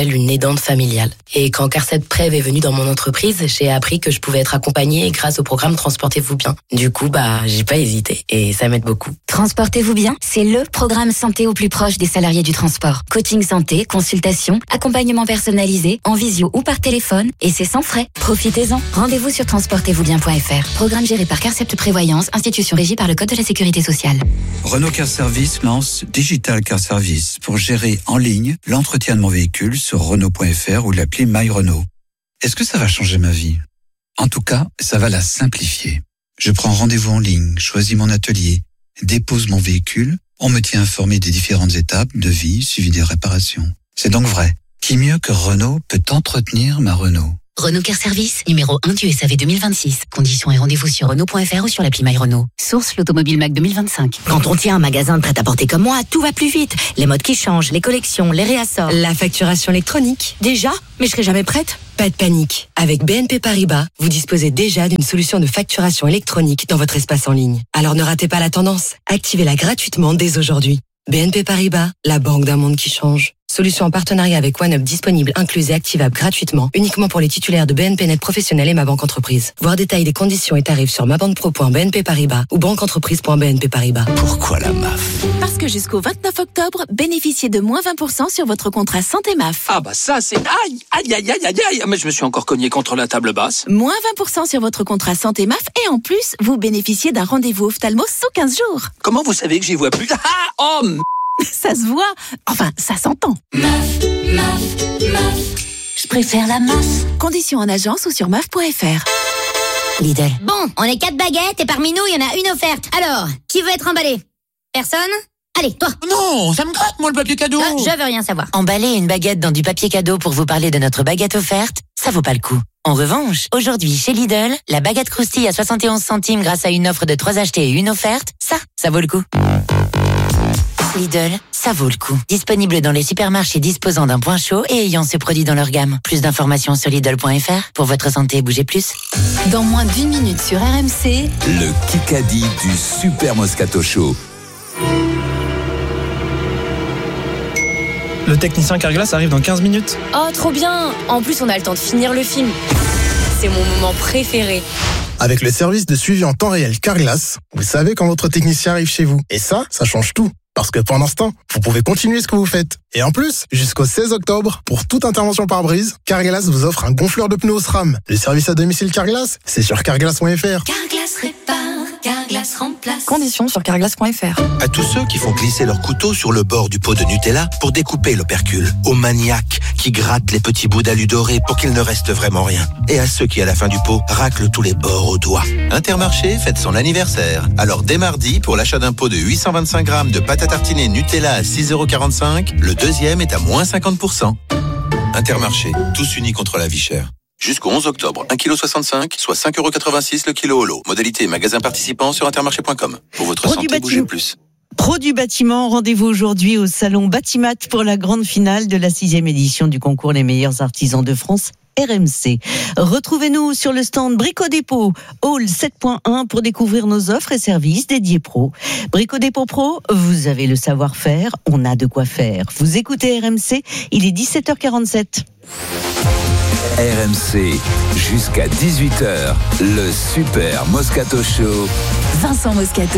appelle une aidante familiale. Et quand Carcep Prev est venu dans mon entreprise, j'ai appris que je pouvais être accompagnée grâce au programme Transportez-vous bien. Du coup, bah, j'ai pas hésité et ça m'aide beaucoup. Transportez-vous bien, c'est le programme santé au plus proche des salariés du transport. Coaching santé, consultation, accompagnement personnalisé, en visio ou par téléphone, et c'est sans frais. Profitez-en. Rendez-vous sur transportez vous bien point f r. Programme géré par Carcept Prévoyance, institution régie par le Code de la Sécurité sociale. Renault Car Service lance Digital Car Service pour gérer en ligne l'entretien de mon véhicule sur Renault point f r ou l'appli My Renault. Est-ce que ça va changer ma vie ? En tout cas, ça va la simplifier. Je prends rendez-vous en ligne, choisis mon atelier, dépose mon véhicule, on me tient informé des différentes étapes de vie suivi des réparations. C'est donc vrai. Qui mieux que Renault peut entretenir ma Renault ? Renault Car Service, numéro un du S A V deux mille vingt-six. Conditions et rendez-vous sur Renault point f r ou sur l'appli My Renault. Source l'Automobile Mac deux mille vingt-cinq. Quand on tient un magasin de prêt-à-porter comme moi, tout va plus vite. Les modes qui changent, les collections, les réassorts. La facturation électronique. Déjà ? Mais je serai jamais prête. Pas de panique. Avec B N P Paribas, vous disposez déjà d'une solution de facturation électronique dans votre espace en ligne. Alors ne ratez pas la tendance. Activez-la gratuitement dès aujourd'hui. B N P Paribas, la banque d'un monde qui change. Solution en partenariat avec OneUp disponible, incluse et activable gratuitement, uniquement pour les titulaires de B N P Net Professionnel et Ma Banque Entreprise. Voir détails des conditions et tarifs sur mabanque-pro point b n p paribas ou banqueentreprise point b n p paribas. Pourquoi la M A F ? Parce que jusqu'au vingt-neuf octobre, bénéficiez de moins vingt pour cent sur votre contrat santé M A F. Ah bah ça c'est... Aïe, aïe, aïe, aïe, aïe, aïe. Mais je me suis encore cogné contre la table basse. Moins vingt pour cent sur votre contrat santé M A F et en plus, vous bénéficiez d'un rendez-vous ophtalmo sous quinze jours. Comment vous savez que j'y vois plus ? Ah, oh m- Ça se voit. Enfin, ça s'entend. M A F, M A F, M A F. Je préfère la M A F. Conditions en agence ou sur M A F point f r. Lidl. Bon, on est quatre baguettes et parmi nous, il y en a une offerte. Alors, qui veut être emballé ? Personne ? Allez, toi. Non, ça me gratte moi le papier cadeau. Ah, je veux rien savoir. Emballer une baguette dans du papier cadeau pour vous parler de notre baguette offerte, ça vaut pas le coup. En revanche, aujourd'hui chez Lidl, la baguette croustille à soixante et onze centimes grâce à une offre de trois achetés et une offerte, ça, ça vaut le coup. Lidl, ça vaut le coup. Disponible dans les supermarchés disposant d'un point chaud et ayant ce produit dans leur gamme. Plus d'informations sur Lidl point f r. Pour votre santé, bougez plus. Dans moins d'une minute sur R M C, le Kikadi du Super Moscato Show. Le technicien Carglass arrive dans quinze minutes. Oh, trop bien. En plus, on a le temps de finir le film. C'est mon moment préféré. Avec le service de suivi en temps réel Carglass, vous savez quand votre technicien arrive chez vous. Et ça, ça change tout. Parce que pendant ce temps, vous pouvez continuer ce que vous faites. Et en plus, jusqu'au seize octobre, pour toute intervention par brise, Carglass vous offre un gonfleur de pneus SRAM. Le service à domicile Carglass, c'est sur carglass point f r. Carglass répare, Carglass remplace. Conditions sur carglass point f r. À tous ceux qui font glisser leur couteau sur le bord du pot de Nutella pour découper l'opercule. Aux maniaques qui grattent les petits bouts d'alu doré pour qu'il ne reste vraiment rien. Et à ceux qui, à la fin du pot, raclent tous les bords au doigt. Intermarché fête son anniversaire. Alors dès mardi, pour l'achat d'un pot de huit cent vingt-cinq grammes de pâte à tartiner Nutella à six euros quarante-cinq, le deuxième est à moins cinquante pour cent. Intermarché, tous unis contre la vie chère. Jusqu'au onze octobre, un virgule soixante-cinq kg, soit cinq euros quatre-vingt-six le kilo au lot. Modalité magasin participant sur intermarché point com. Pour votre Produit santé, bâtiment. bougez plus. Pro du bâtiment, rendez-vous aujourd'hui au salon Batimat pour la grande finale de la sixième édition du concours Les meilleurs artisans de France. R M C. Retrouvez-nous sur le stand Brico Dépôt, Hall sept point un pour découvrir nos offres et services dédiés pro. Brico Dépôt Pro, vous avez le savoir-faire, on a de quoi faire. Vous écoutez R M C, il est dix-sept heures quarante-sept. R M C, jusqu'à dix-huit heures, le Super Moscato Show. Vincent Moscato.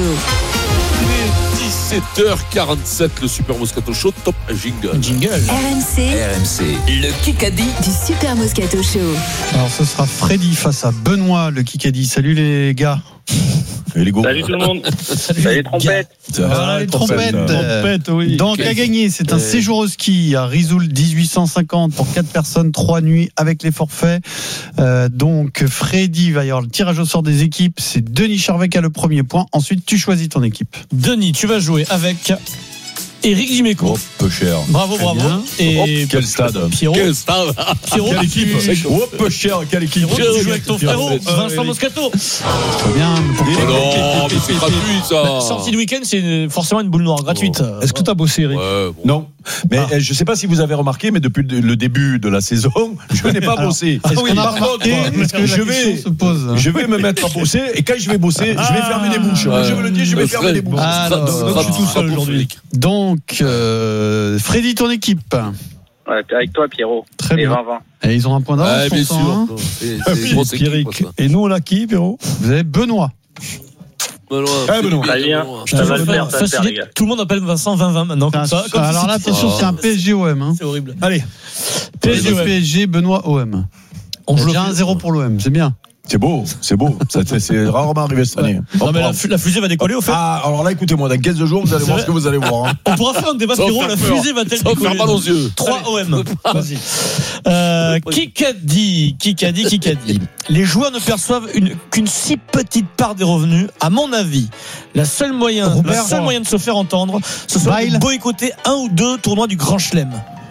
dix-sept heures quarante-sept, le Super Moscato Show, top jingle. Jingle. R M C. R M C, Le Kikadi du Super Moscato Show. Alors ce sera Freddy face à Benoît, le Kikadi. Salut les gars. Et les go. Salut tout le monde. Salut, Salut les trompettes. Ah, les trompettes. Trompette, oui. Donc à gagner, c'est un séjour au ski à Risoul dix-huit cent cinquante pour quatre personnes, trois nuits avec les forfaits. Euh, donc Freddy va y avoir le tirage au sort des équipes. C'est Denis Charvet qui a le premier point. Ensuite, tu choisis ton équipe. Denis, tu vas jouer avec Éric Dimeco. Oh, peu cher. Bravo, Très bravo. bien. Et Hop, quel stade. Pierrot. Quel stade. Pierrot, Quelle équipe. tu- Oh, peu cher. Quelle équipe. Pierrot, tu joues avec ton frérot, Euh, Vincent Moscato. Très bien. Oh non, mais c'est gratuit ça. Bah, sortie de week-end, c'est une- forcément une boule noire gratuite. Est-ce que tu as bossé, Eric? Ouais, bon. Non. Mais euh, je ne sais pas si vous avez remarqué, mais depuis le le début de la saison, je n'ai pas Alors, bossé. est-ce qu'on a Par contre, remarqué Est-ce que je la vais, question se pose je vais me mettre à bosser, et quand je vais bosser, je vais fermer les bouches. Ouais. Je veux le dire, je vais Le fermer Fred- les bouches. Ah, alors, Donc, je suis tout seul aujourd'hui. Donc, euh, Freddy, ton équipe. Ouais, avec toi, Pierrot. Très et bien. vingt vingt. Et ils ont un point d'avance. Ah, bien sûr. Hein. C'est, c'est une grosse équipe, ça. Et nous, on a qui, Pierrot? Vous avez Benoît. Benoît. Eh, Benoît. Très bien. Ça va le faire, ça va le faire, les gars. Tout le monde appelle Vincent vingt vingt maintenant. Comme ça, comme Alors là, attention, c'est un P S G O M. Hein. C'est horrible. Allez. P S G, P S G, Benoît O M. On joue déjà un zéro pour l'O M, c'est bien. C'est beau, c'est beau. Ça, c'est, c'est rarement arrivé cette année. Non, mais la, la fusée va décoller au fait. Ah, alors là, écoutez-moi, dans quinze jours, vous allez voir ce que vous allez voir. Hein. On pourra faire un débat Pierrot, la fusée va-t-elle décoller? Ça va faire mal aux yeux. trois O M. Vas-y. Euh, qui qu'a dit, qui qu'a dit, qui qu'a dit les joueurs ne perçoivent une, qu'une si petite part des revenus. À mon avis, la seule moyen, Robert, la seule moyen de se faire entendre, ce serait de boycotter un ou deux tournois du Grand Chelem.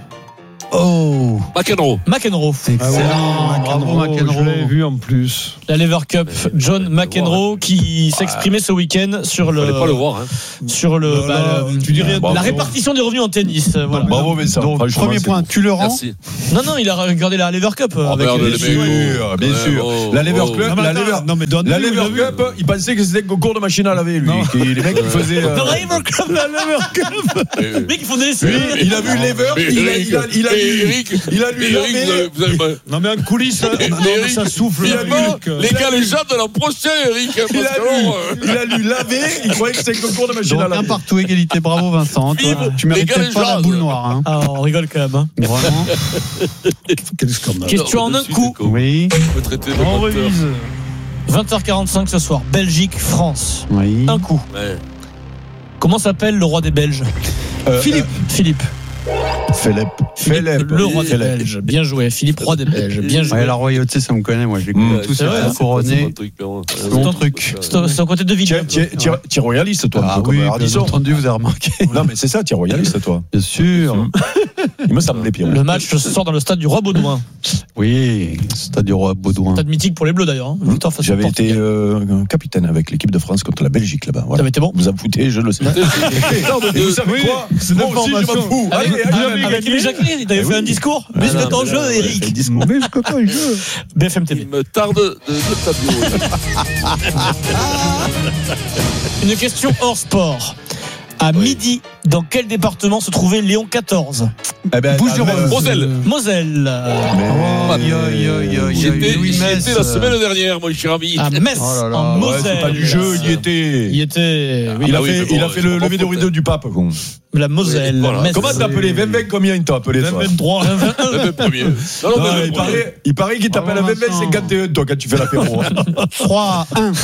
Oh, McEnroe. McEnroe. C'est excellent. Ah ouais, bravo McEnroe. Je l'avais vu en plus. La Lever Cup. John McEnroe qui s'exprimait ce week-end sur le. Fallait pas le voir. Hein. Sur le. Non, bah, non, tu dirais, la bravo. répartition des revenus en tennis. Voilà. Bravo Vincent. Donc, premier point, tu le rends. Merci. Non, non, il a regardé la Lever Cup. Oh, avec merde, les bien sûr, bien sûr. Oh, la Lever oh. Cup, Non, la attends, Lever, non, mais donne-nous, la Lever il Cup, il pensait que c'était un concours de machine à laver, lui. Qui- Les mecs, ils faisaient. euh, La Lever Cup, la Lever Cup. Les mecs, ils font des Lui, essais. il a vu Lever, Mais il a, Eric, il a, il a mais lu, Eric, il a lu mais Eric, laver. vous avez- vous avez- Non mais en coulisses, non, mais ça souffle. Il a Eric. lu les gars, les gens de l'an prochain, Eric. Il parce a que lu, alors, euh, il a lu laver, il croyait que c'était un concours de machine à Donc un laver. partout, égalité. Bravo Vincent. Toi, Vive tu les mérites gars, peut-être les pas la jazz. boule noire. Hein. Ah, on rigole quand même. Hein. Vraiment. Quel scandale. Question en un coup. Oui. on peut traiter de On menteur. revise. vingt heures quarante-cinq ce soir. Belgique, France. Oui. Un coup. Ouais. Comment s'appelle le roi des Belges? Euh, Philippe. Philippe. Philippe. Philippe, le roi des Belges. Bien joué. Philippe, roi des Belges. Bien joué. Ouais, la royauté, ça me connaît. Moi, je les connais Mmh. tous. C'est vrai, C'est couronné. C'est ton truc. C'est un- c'est un côté de vie. Tu es royaliste, toi, Ah un peu comme oui, bien Ardisson. entendu, vous avez remarqué. Non, mais c'est ça, tu es royaliste, toi. Bien sûr. Il me semblait, Pierre. Le match se sort dans le stade du Roi Baudouin. Oui, stade du roi Baudouin. Stade mythique pour les Bleus d'ailleurs. Hein. Victoire face au J'avais été Portugal. euh, capitaine avec l'équipe de France contre la Belgique là-bas. Voilà. T'avais été bon. Vous en foutez, je le sais. Et vous savez Oui, quoi c'est Moi de aussi, je m'en l'information. fous. Avec, Allez, avec, allez, avec allez. Émile Jacqueline, il t'avait Ah fait oui. un discours. Ah Mais je non, mets en mais jeu, là, Eric. c'est le discours. Mais je peux pas y jouer. B F M T V. Il me tarde de, de tableau. Une question hors sport. À midi, dans quel département se trouvait Léon quatorze? Eh ben, Bouches-du-Rhône. Moselle. Moselle. Aïe, aïe, aïe, aïe, J'y étais, Louis j'y Metz. étais la semaine dernière, mon cher ami. À Metz, Oh là là, en Ouais, Moselle. c'est pas du jeu, il y était. Il était. Oui, Il a Ah oui, fait, mais bon, il a fait c'est le pas lever de faute. rideau du pape. Con. la Moselle. Voilà. Metz. Comment t'as appelé vingt vingt combien il t'a appelé toi vingt-vingt-trois. Le même premier. Non, non, Non, mais il, paraît, il paraît qu'il t'appelle à Bravo, vingt vingt cinquante et un toi quand tu fais l'apéro. trois à un.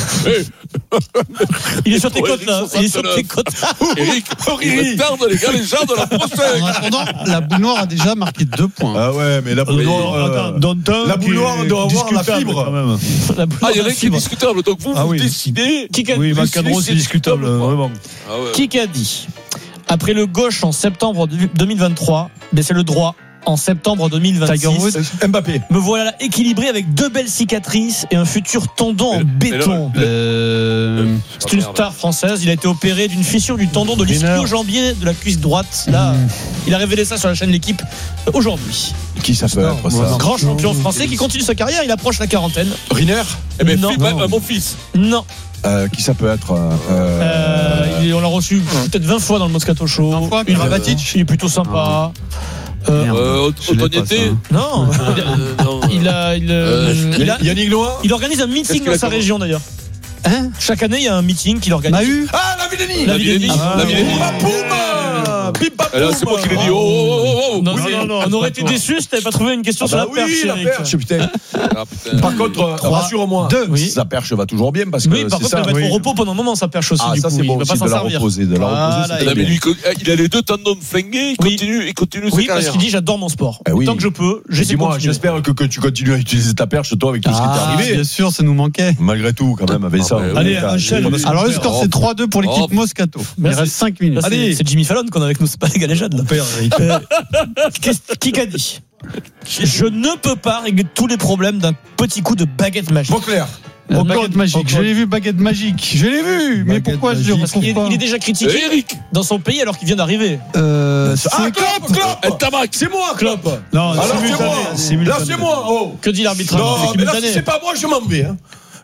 Il est sur tes Ouais, côtes là. Il est sur tes côtes. Eric, il me tarde, les gars, les gens de la En prochaine. attendant, la boule noire a déjà marqué deux points. Ah ouais, mais la boule noire, euh, la boule noire doit avoir la fibre. La boule Ah, il y en noire, a qui est discutable. Donc vous, Ah vous oui. décidez. Qui qu'a Oui, dit McEnroe, c'est discutable, vraiment. Ah ouais. Qui qu'a dit après le gauche en septembre deux mille vingt-trois, mais c'est le droit en septembre deux mille vingt-six. Tiger Woods, Mbappé. Me voilà équilibré avec deux belles cicatrices et un futur tendon en Mais- mais béton. le- Euh, C'est une star française. Il a été opéré d'une fissure du tendon de l'ischio-jambier de la cuisse droite. Là, il a révélé ça sur la chaîne L'Équipe aujourd'hui. Qui ça peut être ça Grand champion français qui continue sa carrière. Il approche la quarantaine. Riner. Eh ben, Non. Philippe, euh, mon fils. Non. Euh, Qui ça peut être euh, Euh, il- on l'a reçu peut-être vingt fois dans le Moscato Show. vingt fois, Il- Karabatic. Il est plutôt sympa. Euh, Merde. Euh, Je l'ai pas, Otoniété. ça. non. Euh, non. Il a, il, Euh, il a- Yannick Noah. il organise un meeting Qu'est-ce qu'il dans a sa comme- région d'ailleurs. Hein Chaque année, il y a un meeting qu'il organise. Mahu. Ah, la Villénie. La La Villénie. Villénie. Ah, La Villénie. Boum, Bim, bam, Et là, c'est moi qui l'ai dit. Oh, oh, oh, oh. Non, Oui. c'est- non, non, on c'est aurait pas été toi. déçus si t'avais pas trouvé une question Ah sur bah la perche. oui, la Eric. perche, putain. Ah, putain. Par contre, euh, Trois, rassure-moi, deux. Oui. la perche va toujours bien parce que Oui, par c'est contre, ça. elle va être oui. au repos pendant un moment, sa perche aussi. Ah, du ça coup, c'est il bon va aussi pas de s'en la servir. reposer, de la Voilà, reposer. Ah, c'est mais bien. lui, il a les deux tendons flingués, il Oui. continue, il continue sa Oui, parce carrière. qu'il dit j'adore mon sport. Eh oui. Tant que je peux, Et j'essaie de dis-moi, continuer. j'espère que, que tu continues à utiliser ta perche, toi, avec tout ce qui t'est Ah, arrivé. bien sûr, ça nous manquait. Malgré tout, quand même, avec ça. bah oui. Allez, on est- enchaîne. on est- Alors le score c'est trois deux pour l'équipe Oh. Moscato. Il Merci. reste cinq minutes. Là, c'est- Allez. c'est Jimmy Fallon qu'on a avec nous, c'est pas les galéjades là. Euh, qu'est-ce- Qui qu'a dit je ne peux pas régler tous les problèmes d'un petit coup de baguette magique. Vauclair. La Au baguette code, magique. au Je code. l'ai vu, baguette magique. Je l'ai vu. Mais Baguette pourquoi je le magique. Parce qu'il retrouve est, pas il est déjà critiqué Eric. dans son pays alors qu'il vient d'arriver. Euh, Ah, Klopp, Klopp. Tabac. C'est moi, Klopp. Non, Alors c'est simultané, moi. simultané. Là, c'est moi. Oh. Que dit l'arbitre? Non, C'est mais là, simultané. si c'est pas moi, je m'en vais. Hein.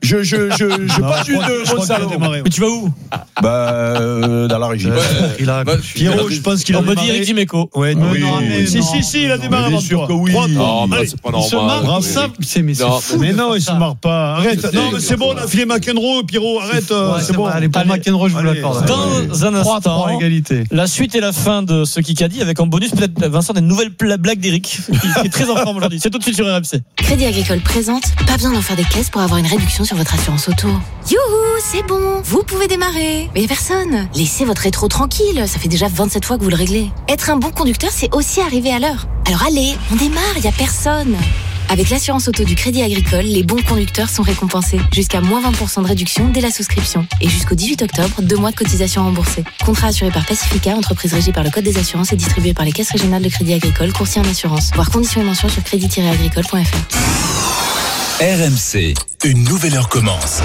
Je, je, je, je Non, passe je une crois que- je crois qu'il a Gonzalo. démarré, ouais. Mais tu vas où? Bah, euh, dans la régie. Ouais, Il a- bah, Pierrot, je pense qu'il a On me démarré. dit Eric Dimeco. Ouais, non, oui. non, mais Si, non. si, si, il a Non, démarré mais bien avant sûr toi. que oui. Trois, toi. Non, bah, Allez, c'est pas il se normal. marre, Oui. ça, c'est mais c'est Non, fou. mais de non, faire il se ça. marre pas. Arrête. C'est Non, mais c'est bon, on a filé McEnroe, Pierrot, arrête. euh, Ouais, c'est bon. vrai, Allez, pour Allez. McEnroe, je vous Allez. l'accorde. Dans un trois instant, trois égalité. la suite et la fin de ce Kikadi avec en bonus peut-être Vincent des nouvelles pla- blagues d'Eric qui qui est très en forme aujourd'hui. C'est tout de suite sur R M C. Crédit Agricole présente, pas besoin d'en faire des caisses pour avoir une réduction sur votre assurance auto. Youhou, c'est bon, vous pouvez démarrer. Mais y a personne. Laissez votre rétro tranquille, ça fait déjà vingt-sept fois que vous le réglez. Être un bon conducteur, c'est aussi arriver à l'heure. Alors allez, on démarre, y a personne. Avec l'assurance auto du Crédit Agricole, les bons conducteurs sont récompensés. Jusqu'à moins vingt pour cent de réduction dès la souscription. Et jusqu'au dix-huit octobre, deux mois de cotisation remboursée. Contrat assuré par Pacifica, entreprise régie par le Code des assurances et distribué par les caisses régionales de Crédit Agricole, courtier en assurance. Voir conditions et mentions sur crédit tiret agricole point f r. R M C, une nouvelle heure commence.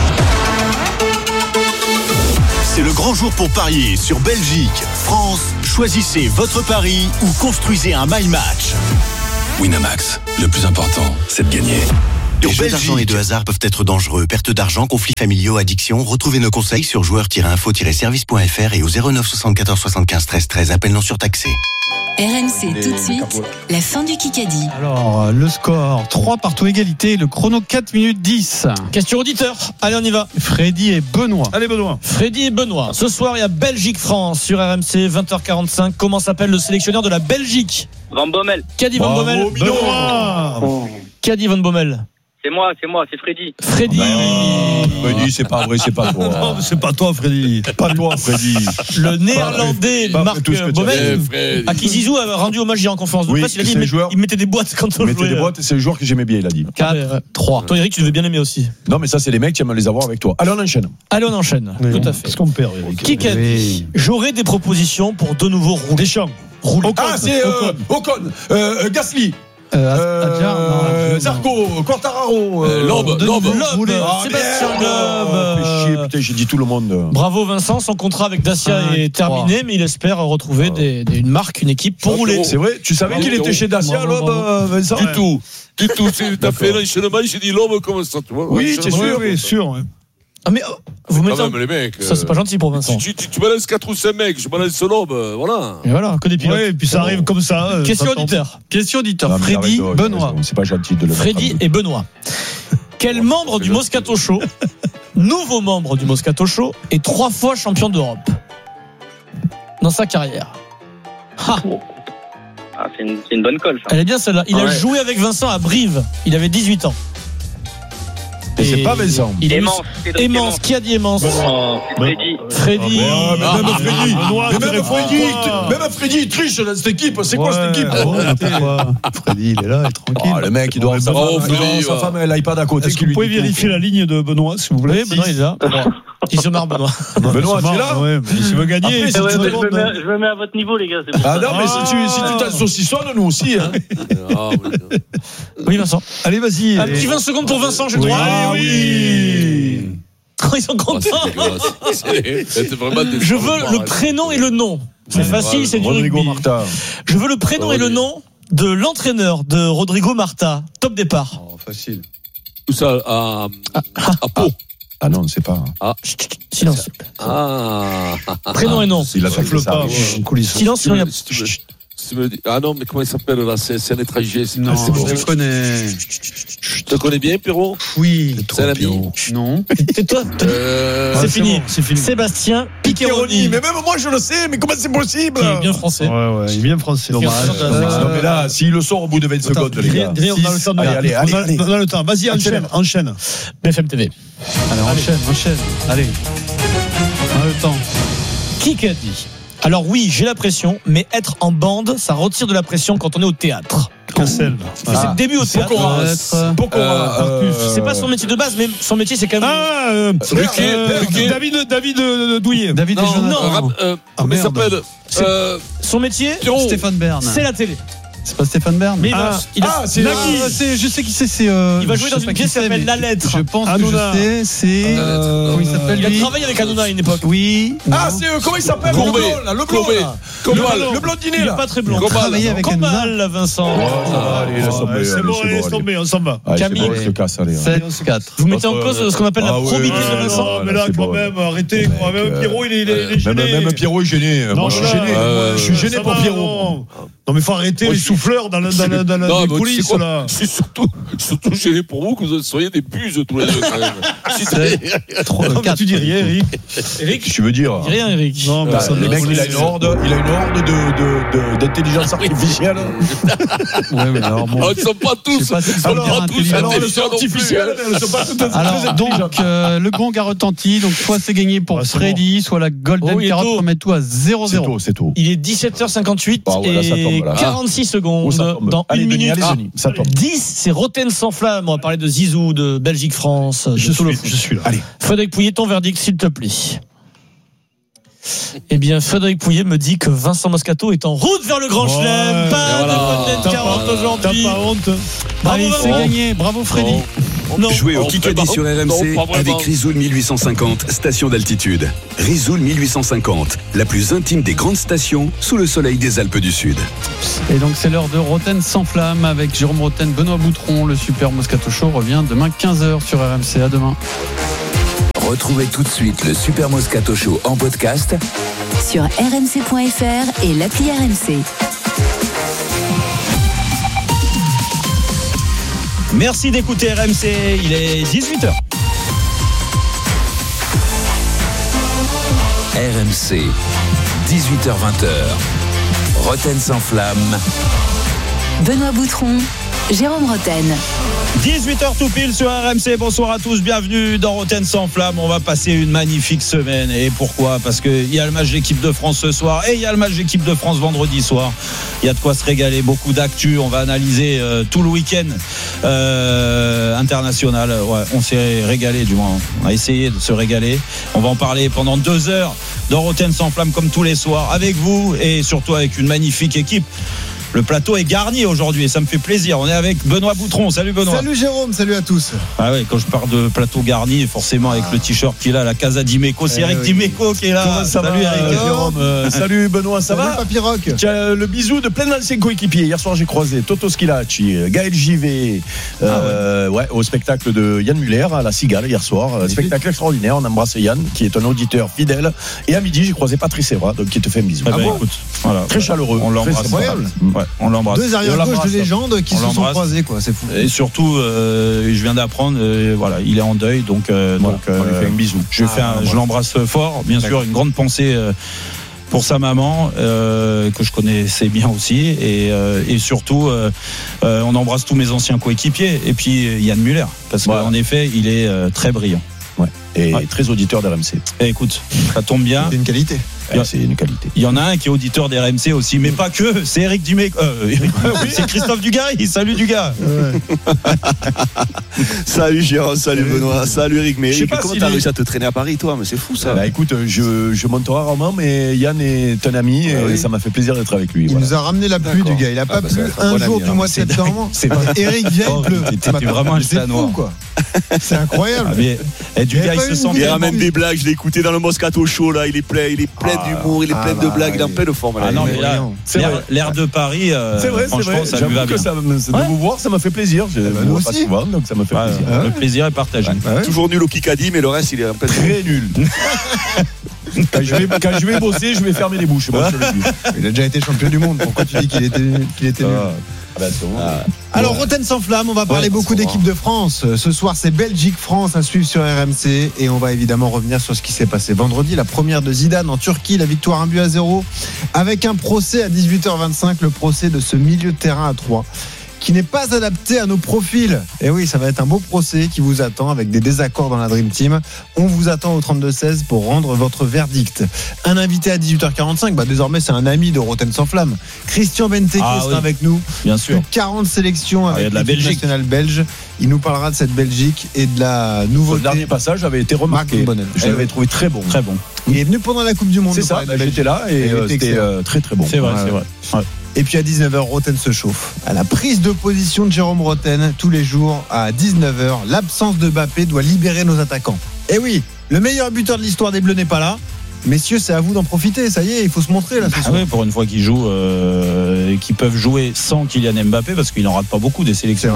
C'est le grand jour pour parier sur Belgique, France. Choisissez votre pari ou construisez un My Match. Winamax, le plus important, c'est de gagner. Les jeux d'argent et de hasard peuvent être dangereux. Perte d'argent, conflits familiaux, addiction. Retrouvez nos conseils sur joueurs tiret info tiret service point f r et au zéro neuf soixante-quatorze soixante-quinze treize treize. Appel non surtaxé. R M C tout de suite, la fin du Kikadi. Alors, le score, trois partout égalité, le chrono quatre minutes dix. Question auditeur. Allez, on y va. Freddy et Benoît. Allez, Benoît. Freddy et Benoît. Ce soir, il y a Belgique-France sur R M C, vingt heures quarante-cinq. Comment s'appelle le sélectionneur de la Belgique? Van Bommel. Qu'a dit Van Bravo, Bommel? Benoît. Qu'a dit Van Bommel? C'est moi, c'est moi, c'est Freddy. Freddy. Freddy, c'est pas vrai, c'est pas toi. Non, mais c'est pas toi, Freddy. Pas toi, Freddy. Le néerlandais Pas Marc tout ce que tu Bommel, as dit. à qui Zizou a rendu hommage hier en conférence de Oui, presse. Il a dit c'est il, le met- joueur. il mettait des boîtes quand on Il mettait jouait. des boîtes et c'est le joueur que j'aimais bien, il a dit. quatre, trois. Toi, Eric, tu devais bien aimer aussi. Non, mais ça, c'est les mecs qui aiment les avoir avec toi. Allez, on enchaîne. Allez, on enchaîne. Tout à fait. Qu'est-ce qu'on perd, Eric? Qui qu'a dit? J'aurais des propositions pour de nouveaux roules. Deschamps. Roules. Ah, c'est euh, Ocon. Euh, euh, Gasly. Euh, Adjar, Euh, non, Zarco, Quartararo, Euh, Loeb, de Loeb. nouveau. Loeb, Ah, Sébastien merde. Loeb. Fais chier, putain, j'ai dit tout le monde. Bravo Vincent, son contrat avec Dacia Un, est trois. terminé, mais il espère retrouver des, des- une marque, une équipe pour rouler. C'est vrai, tu savais Bravo, qu'il était Pierrot. chez Dacia, Bravo, Loeb, bravo. euh, Vincent? Du tout. Du tout. C'est- T'as fait D'accord. l'enchaînement, j'ai dit l'homme comme ça, tu vois. Oui, t'es L'enchaînement. sûr, oui, sûr. ouais. Ah mais oh, vous mettez Quand même, les mecs. ça c'est pas gentil pour Vincent. Tu, tu, tu balances quatre ou cinq mecs, je balance l'homme, euh, voilà. Et voilà, que des pilotes. Ouais, et puis ça arrive comme ça. euh, Question ça tombe. auditeur. Question auditeur, Non, mais Freddy, arrête, Benoît. C'est pas gentil de le mettre Freddy en deux. et Benoît. Quel membre du Moscato Show, nouveau membre du Moscato Show, est trois fois champion d'Europe dans sa carrière? Ah, Ah, c'est une, c'est une bonne colle, ça. elle est bien celle-là. Il a Ouais. joué avec Vincent à Brive. Il avait dix-huit ans. Et c'est pas Vincent. Il est Aimance, Cédric Aimance. Aimance. Qui a dit Aimance? Oh, c'est Freddy. Freddy. Ah, mais même Ah, Freddy, Benoît, mais tu même réponds Freddy, quoi même Freddy, il triche dans cette équipe. C'est quoi Ouais, cette équipe? ah bon, pourquoi Freddy, il est là, il est tranquille. Ah, le mec, il doit avoir sa Bravo, femme, Freddy, non, sa ouais. femme, elle a l'iPad à côté. Est-ce que vous pouvez vérifier la ligne de Benoît, s'il vous plaît? Oui, Benoît, il est là. Il se marre, Benoît. Benoît, tu es là? Ouais, mais s'il veut gagner, Après, c'est si Ouais, tu ouais, te je, me demandes- mets, je me mets à votre niveau, les gars. C'est bon. Ah non, mais si tu si tu t'en saucissonnes, nous aussi. Hein. Ah, ouais. Oui, Vincent. Allez, vas-y. Un petit vingt secondes pour Vincent, j'ai le Oui. droit. Ah oui. Oh, ils sont Ah, contents. c'est dégueulasse. C'est- c'est vraiment des- Je veux le prénom et le nom. C'est facile, c'est du Rodrigo rugby. Marta. Je veux le prénom et le nom de l'entraîneur de Rodrigo Marta. Top départ. Oh, facile. Tout ça à, à Pau. Ah non, c'est pas. Ah, Silence. ah. Prénom et nom. Il a Souffle ça. pas, en coulisses. Silence, Si tu il y a- me- si tu me- si tu me dis- Ah non, mais comment il s'appelle là? C'est c'est un étranger. c'est- Non, c'est bon. je le connais. Tu te connais bien, Pierrot? Oui. C'est un ami. Non. Et toi, Euh, c'est c'est fini. bon, c'est fini. Sébastien Piccheroni. Piccheroni. Mais même moi, je le sais. Mais comment c'est possible? Qui est bien français. Ouais, ouais, il est bien français. Dommage. Euh, Non, mais là, s'il le sort au bout de vingt secondes, les gars. Adrien, on a le temps de- Allez, allez, on a- allez, allez. on a le temps. Vas-y, enchaîne, enchaîne. B F M T V. Allez, enchaîne, enchaîne. Allez. On a le temps. Qui qu'a dit? Alors oui, j'ai la pression, mais être en bande, ça retire de la pression quand on est au théâtre. Cassel. C'est le début au théâtre. Pokora. Pokora. Euh, C'est pas son métier de base, mais son métier c'est quand même. Ah, euh, Ruquier, euh, Ruquier. David, David euh, Douillet. David et Non, Jonathan. non, rap- euh, comment il merde. s'appelle? C'est- Euh, Son métier, Pierrot. Stéphane Bern. c'est la télé. C'est pas Stéphane Bern. Mais il va, ah, il a, ah, c'est, Nagui. Euh, c'est, je sais qui c'est. c'est euh, il va jouer dans une pièce qui s'appelle La Lettre. Je pense Hanouna. que je sais. C'est. Euh, comment il s'appelle Il lui a travaillé avec Hanouna à une époque. Oui. Ah, c'est euh, comment il s'appelle? Le blond, là, le blond, là. Le, le blondiné, là. Il est pas très blond. Il a travaillé avec Hanouna. Combal, Vincent. Allez, laisse tomber. C'est bon, allez, laisse tomber, on s'en va. Camille. Je te casse, allez. sept quatre. Vous mettez en cause ce qu'on appelle la probité de Vincent. Mais là, quand même, arrêtez. Même Pierrot, il est gêné. Même Pierrot est gêné. Moi, je suis gêné. Je suis gêné pour Pierrot. Non, mais il faut arrêter les souffleurs dans les coulisses, là. Je suis surtout gêné pour vous que vous soyez des buses tous les deux. Tu dis rien, Eric. Eric, tu veux dire? Dis rien, Eric. Non, mais le mec, il a une horde, il a une horde de d'intelligence artificielle. Ouais, mais alors bon. Ils ne sont pas tous. Alors, elles sont artificielles, elles ne sont pas toutes Alors, donc, euh, le gong a retenti. Donc, soit c'est gagné pour Freddy, soit la Golden Oh, il est Carotte tôt. pour mettre tout à zéro zéro. C'est tôt, c'est tôt. Il est dix-sept heures cinquante-huit Bah, voilà, ça et tombe, là. quarante-six Oh, secondes ça tombe. dans Allez, une Denis, minute. allez, Ah, Denis, ça tombe. dix, c'est Rotten sans flamme. On va parler de Zizou, de Belgique-France. de Je Solo suis, Foot. je suis là. Allez. Frédéric Pouillet, ton verdict, s'il te plaît. Eh bien, Frédéric Pouillet me dit que Vincent Moscato est en route vers le Grand Ouais, Chelem. Pas voilà. de Golden Carotte T'as aujourd'hui. pas honte. Bravo, Allez, c'est Vincent. gagné. Bravo, Freddy. Non. Jouez au Non, Kikadi pas- sur R M C non, pas vraiment. avec Rizoul mille huit cent cinquante, station d'altitude. Rizoul mille huit cent cinquante, la plus intime des grandes stations sous le soleil des Alpes du Sud. Et donc, c'est l'heure de Roten sans flamme avec Jérôme Roten, Benoît Boutron. Le Super Moscato Show revient demain quinze heures sur R M C. À demain. Retrouvez tout de suite le Super Moscato Show en podcast Sur r m c point f r et l'appli R M C. Merci d'écouter R M C. Il est dix-huit heures. R M C, dix-huit heures vingt. Roten sans flamme. Benoît Boutron, Jérôme Roten. dix-huit heures tout pile sur R M C. Bonsoir à tous, bienvenue dans Roten sans flamme. On va passer une magnifique semaine. Et pourquoi? Parce qu'il y a le match d'équipe de France ce soir et il y a le match d'équipe de France vendredi soir. Il y a de quoi se régaler, beaucoup d'actu. On va analyser euh, tout le week-end euh, international. Ouais, on s'est régalé, du moins. On a essayé de se régaler. On va en parler pendant deux heures dans Roten sans flamme comme tous les soirs avec vous et surtout avec une magnifique équipe. Le plateau est garni aujourd'hui et ça me fait plaisir. On est avec Benoît Boutron. Salut Benoît. Salut Jérôme, salut à tous. Ah ouais, quand je parle de plateau garni, forcément avec le t-shirt qu'il a, la Casa Dimeco, c'est Eh Eric oui. Dimeco qui est là. Comment ça salut va, Eric. Jérôme. Euh, salut Benoît, ça Salut va? Papy Rock. Tiens, le bisou de plein d'anciens coéquipiers. Hier soir, j'ai croisé Toto Schilacci, Gaël Givet, euh, ah ouais. ouais, au spectacle de Yann Muller à la Cigale hier soir. Un spectacle extraordinaire. On embrasse Yann, qui est un auditeur fidèle. Et à midi, j'ai croisé Patrice Evra, donc qui te fait un bisou. Ah ben, bon écoute, voilà, très chaleureux. On l'embrasse. Très incroyable. Ouais, on l'embrasse. Deux arrière-gauche de légende qui On se sont l'embrasse. croisés, quoi. C'est fou. Et surtout, euh, je viens d'apprendre, euh, voilà, il est en deuil, donc, euh, Voilà, donc on lui fait un bisou. Je, Ah, fais un- on je l'embrasse fort, bien sûr, une grande pensée euh, pour sa maman euh, que je connaissais bien aussi, et, euh, et surtout, euh, euh, on embrasse tous mes anciens coéquipiers, et puis euh, Yann Muller, parce Voilà. qu'en effet, il est euh, très brillant. Ouais. Et Ouais. très auditeur d'R M C. Et écoute, ça tombe bien. C'est une qualité. Ouais, c'est une qualité. Il y en a un qui est auditeur d'R M C aussi, mais pas que, c'est Eric Dumé, euh, Eric- c'est Christophe Dugarry. Salut Dugas. Salut Jérôme, salut Salut. Benoît, salut Eric. Mais Je sais Eric, pas comment s'il t'as est- réussi à te traîner à Paris, toi? Mais c'est fou ça. Bah écoute, je, je monte rarement, mais Yann est un ami et Ah oui. ça m'a fait plaisir d'être avec lui. Il voilà. nous a ramené la pluie D'accord. du gars. Il a pas Ah, bah, plu ça va être un un bon jour ami, du hein. mois de C'est dingue. septembre. C'est dingue. Eric vient, Oh, il pleut. t'es- Ce t'es matin. vraiment un C'est chat fou, noir. quoi. C'est incroyable. Ah, mais, eh, Il y Dugas, a il pas se une sent Il bouteille bien. ramène bon. des blagues, je l'ai écouté dans le Moscato Show là, il est plein, il est plein d'humour, il est ah, plein de bah, blagues, il est en oui. pleine forme. là. Ah non, mais là, C'est l'air, vrai. l'air de Paris, euh, C'est vrai, c'est franchement, vrai. ça lui J'avoue va que bien. ça, de Ouais. vous voir, ça m'a fait plaisir. Je bah, ne nous vois pas aussi. souvent, donc ça m'a fait Ouais, plaisir. euh, le plaisir est partagé. Ah ouais. Toujours nul au Kikadi, mais le reste il est en pleine forme. Très nul. Quand je, vais, quand je vais bosser, je vais fermer les bouches. Moi, je te le dis. Il a déjà été champion du monde. Pourquoi tu dis qu'il était, qu'il était nul? Ah, bah, c'est bon. Alors, Roten sans flamme, on va parler Ouais, beaucoup c'est d'équipe de France. Ce soir, c'est Belgique-France à suivre sur R M C. Et on va évidemment revenir sur ce qui s'est passé vendredi. La première de Zidane en Turquie, la victoire un but à zéro. Avec un procès à dix-huit heures vingt-cinq, le procès de ce milieu de terrain à trois, qui n'est pas adapté à nos profils. Et oui, ça va être un beau procès qui vous attend avec des désaccords dans la Dream Team. On vous attend au trente-deux seize pour rendre votre verdict. Un invité à dix-huit heures quarante-cinq, bah désormais c'est un ami de Roten sans flamme. Christian Benteke Ah sera oui. avec nous. Bien Plus sûr. de quarante sélections Ah, il y a avec de la l'équipe Belgique. nationale belge. Il nous parlera de cette Belgique et de la Le nouveauté. dernier passage avait été Marc remarqué. Bonnel. Je l'avais trouvé très bon. Très bon. Il est venu pendant la Coupe du Monde. C'est nous ça, parler de bah, Belgique. j'étais là et Il euh, était c'était excellent. euh, très très bon. C'est vrai, Ouais, c'est ouais. vrai. Ouais. Et puis à dix-neuf heures, Roten se chauffe. À la prise de position de Jérôme Roten, tous les jours à dix-neuf heures, l'absence de Mbappé doit libérer nos attaquants. Et oui, le meilleur buteur de l'histoire des Bleus n'est pas là. Messieurs, c'est à vous d'en profiter. Ça y est, il faut se montrer là. Ah oui, pour une fois qu'ils jouent, euh, qu'ils peuvent jouer sans Kylian Mbappé, parce qu'il n'en rate pas beaucoup des sélections.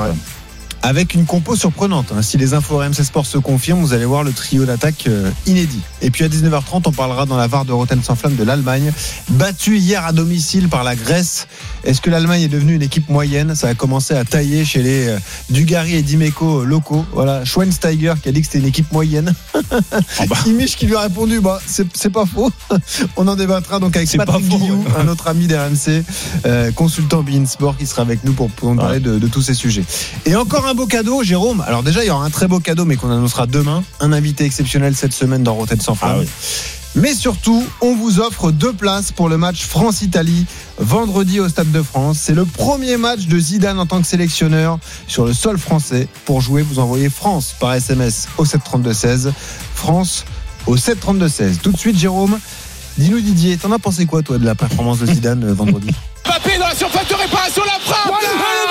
Avec une compo surprenante. Hein. Si les infos R M C Sport se confirment, vous allez voir le trio d'attaque euh, inédit. Et puis à dix-neuf heures trente, on parlera dans la V A R de Roten sans flamme de l'Allemagne, battue hier à domicile par la Grèce. Est-ce que l'Allemagne est devenue une équipe moyenne? Ça a commencé à tailler chez les euh, Dugarry et Dimeco locaux. Voilà, Schweinsteiger qui a dit que c'était une équipe moyenne. Oh bah. Kimmich qui lui a répondu, bah c'est, c'est pas faux. On en débattra donc avec c'est Patrick Guillou, un autre ami d'R M C, euh, consultant beIN Sport, qui sera avec nous pour, pour nous parler ouais. de, de tous ces sujets. Et encore un Un beau cadeau, Jérôme. Alors déjà, il y aura un très beau cadeau, mais qu'on annoncera demain. Un invité exceptionnel cette semaine dans Roten sans flamme. Ah oui. Mais surtout, on vous offre deux places pour le match France-Italie vendredi au Stade de France. C'est le premier match de Zidane en tant que sélectionneur sur le sol français. Pour jouer, vous envoyez France par S M S au sept trente-deux seize. France au sept trente-deux seize. Tout de suite, Jérôme, dis-nous Didier, t'en as pensé quoi toi de la performance de Zidane vendredi? Mbappé dans la surface de réparation, la frappe. Voilà.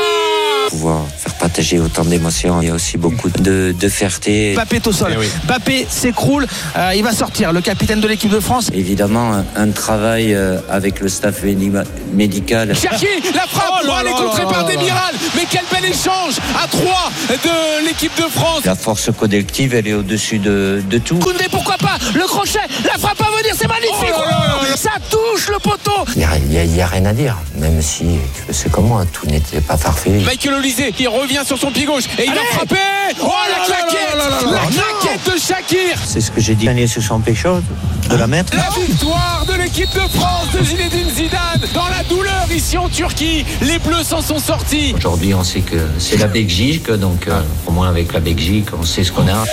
Pouvoir faire partager autant d'émotions, il y a aussi beaucoup de, de fierté. Mbappé est au sol, eh oui. Mbappé s'écroule, euh, il va sortir, le capitaine de l'équipe de France. Évidemment, un, un travail euh, avec le staff médical. Cherki, la frappe, oh là, elle est contrée par Demiral, mais quel bel échange à trois de l'équipe de France. La force collective, elle est au-dessus de, de tout. Koundé, pourquoi pas, le crochet, la frappe à venir, c'est magnifique, oh là là là. Ça touche le poteau. Il n'y a, a, a rien à dire, même si, c'est comme moi, tout n'était pas parfait. Michael Olysée qui revient sur son pied gauche et il Allez va frapper. Oh, oh la claquette, là là là là là. La claquette de Shakir. C'est ce que j'ai dit. Gagner sur son pécho de la mettre. La victoire de l'équipe de France de Zinedine Zidane dans la douleur ici en Turquie. Les Bleus s'en sont sortis. Aujourd'hui, on sait que c'est la Belgique, donc euh, au moins avec la Belgique, on sait ce qu'on a.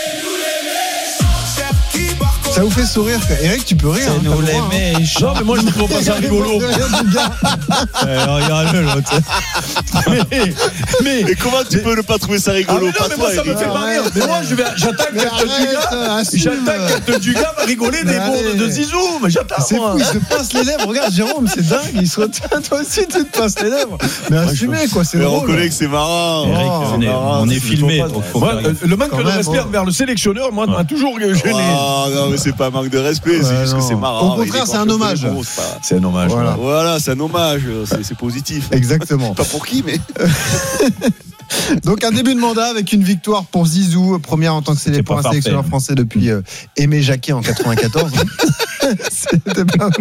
Ça vous fait sourire, Eric, tu peux rire. C'est hein, nous les méchants. Non, mais moi je ne trouve pas ça rigolo. Regarde-le l'autre. Mais, mais, mais comment tu mais, peux ne pas trouver ça rigolo? Ah, mais non, mais moi, ça me fait pas rire. Mais moi je vais, j'attends que Dugas, j'attends que Dugas va rigoler des mots de Zizou. Mais j'attends. C'est fou, il se pince les lèvres. Regarde Jérôme, c'est dingue. Il se retient, toi aussi tu te pinces les lèvres. Mais assumez quoi, c'est drôle. On reconnaît que c'est marrant. On est filmé. Le manque de respect envers le sélectionneur, moi, m'a toujours gêné. C'est pas un manque de respect, ouais, c'est juste non. que c'est marrant. Au contraire, c'est un hommage. Bon, c'est, pas... c'est un hommage. Voilà, voilà c'est un hommage. C'est, c'est positif. Exactement. Pas pour qui, mais. Donc un début de mandat avec une victoire pour Zizou, première en tant que sélectionneur, un sélectionneur français depuis euh, Aimé Jacquet en quatre-vingt-quatorze. C'était pas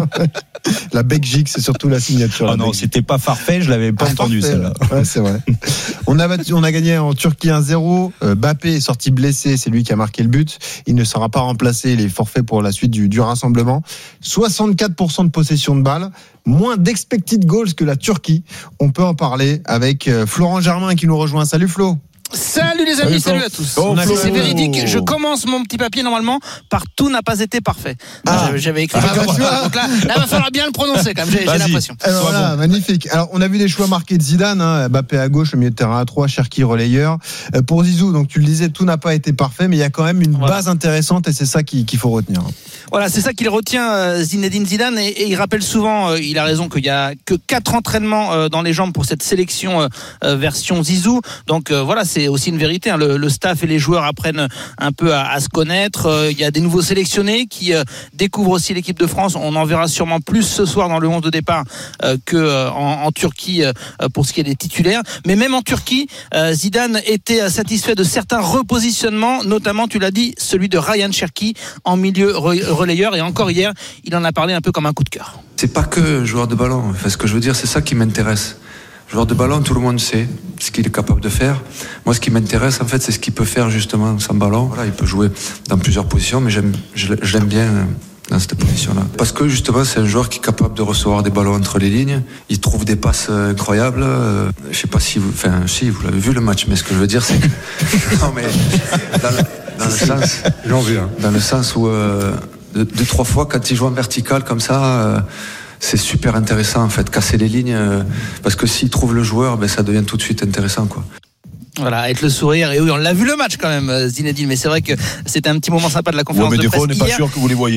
la Belgique, c'est surtout la signature. Ah non, Belgique. C'était pas farfait, je l'avais pas ah, entendu parfait, celle-là. Ouais, c'est vrai. On a battu, on a gagné en Turquie un zéro. Euh, Mbappé est sorti blessé, c'est lui qui a marqué le but. Il ne sera pas remplacé, il est forfait pour la suite du, du rassemblement. soixante-quatre pour cent de possession de balles, moins d'expected goals que la Turquie. On peut en parler avec euh, Florent Germain qui nous rejoint. Salut Flo. Salut les amis, salut, salut à tous. Oh, c'est véridique, je commence mon petit papier normalement par tout n'a pas été parfait. Ah. J'avais écrit ah, comme ça. Donc là, là, il va falloir bien le prononcer quand même, j'ai, j'ai l'impression. Alors voilà, bon. Magnifique. Alors on a vu des choix marqués de Zidane, hein, Mbappé à gauche, au milieu de terrain à trois, Cherki relayeur. Euh, pour Zizou, donc tu le disais, tout n'a pas été parfait, mais il y a quand même une voilà. base intéressante et c'est ça qu'il, qu'il faut retenir. Voilà, c'est ça qu'il retient euh, Zinedine Zidane et, et il rappelle souvent, euh, il a raison, qu'il y a que quatre entraînements euh, dans les jambes pour cette sélection euh, euh, version Zizou. Donc euh, voilà, c'est aussi une vérité. Hein. Le, le staff et les joueurs apprennent un peu à, à se connaître. Euh, il y a des nouveaux sélectionnés qui euh, découvrent aussi l'équipe de France. On en verra sûrement plus ce soir dans le onze de départ euh, que euh, en, en Turquie euh, pour ce qui est des titulaires. Mais même en Turquie, euh, Zidane était satisfait de certains repositionnements, notamment, tu l'as dit, celui de Ryan Cherki en milieu re- relayeur. Et encore hier, il en a parlé un peu comme un coup de cœur. C'est pas que joueur de ballon. Enfin, ce que je veux dire, c'est ça qui m'intéresse. Joueur de ballon, tout le monde sait ce qu'il est capable de faire. Moi, ce qui m'intéresse, en fait, c'est ce qu'il peut faire justement sans ballon. Voilà, il peut jouer dans plusieurs positions, mais j'aime, je, je l'aime bien dans cette position-là. Parce que justement, c'est un joueur qui est capable de recevoir des ballons entre les lignes. Il trouve des passes incroyables. Euh, je sais pas si vous, enfin, si vous l'avez vu le match, mais ce que je veux dire, c'est que non, mais dans le, dans le sens, j'en veux, hein. Dans le sens où euh, deux, deux, trois fois, quand il joue en vertical comme ça. Euh, c'est super intéressant en fait, casser les lignes, euh, parce que s'il trouve le joueur, ben, ça devient tout de suite intéressant quoi. Voilà, avec le sourire, et oui, on l'a vu le match quand même, Zinedine, mais c'est vrai que c'était un petit moment sympa de la conférence ouais, mais de presse. Mais des fois, on n'est pas sûr que vous les voyez. Hein.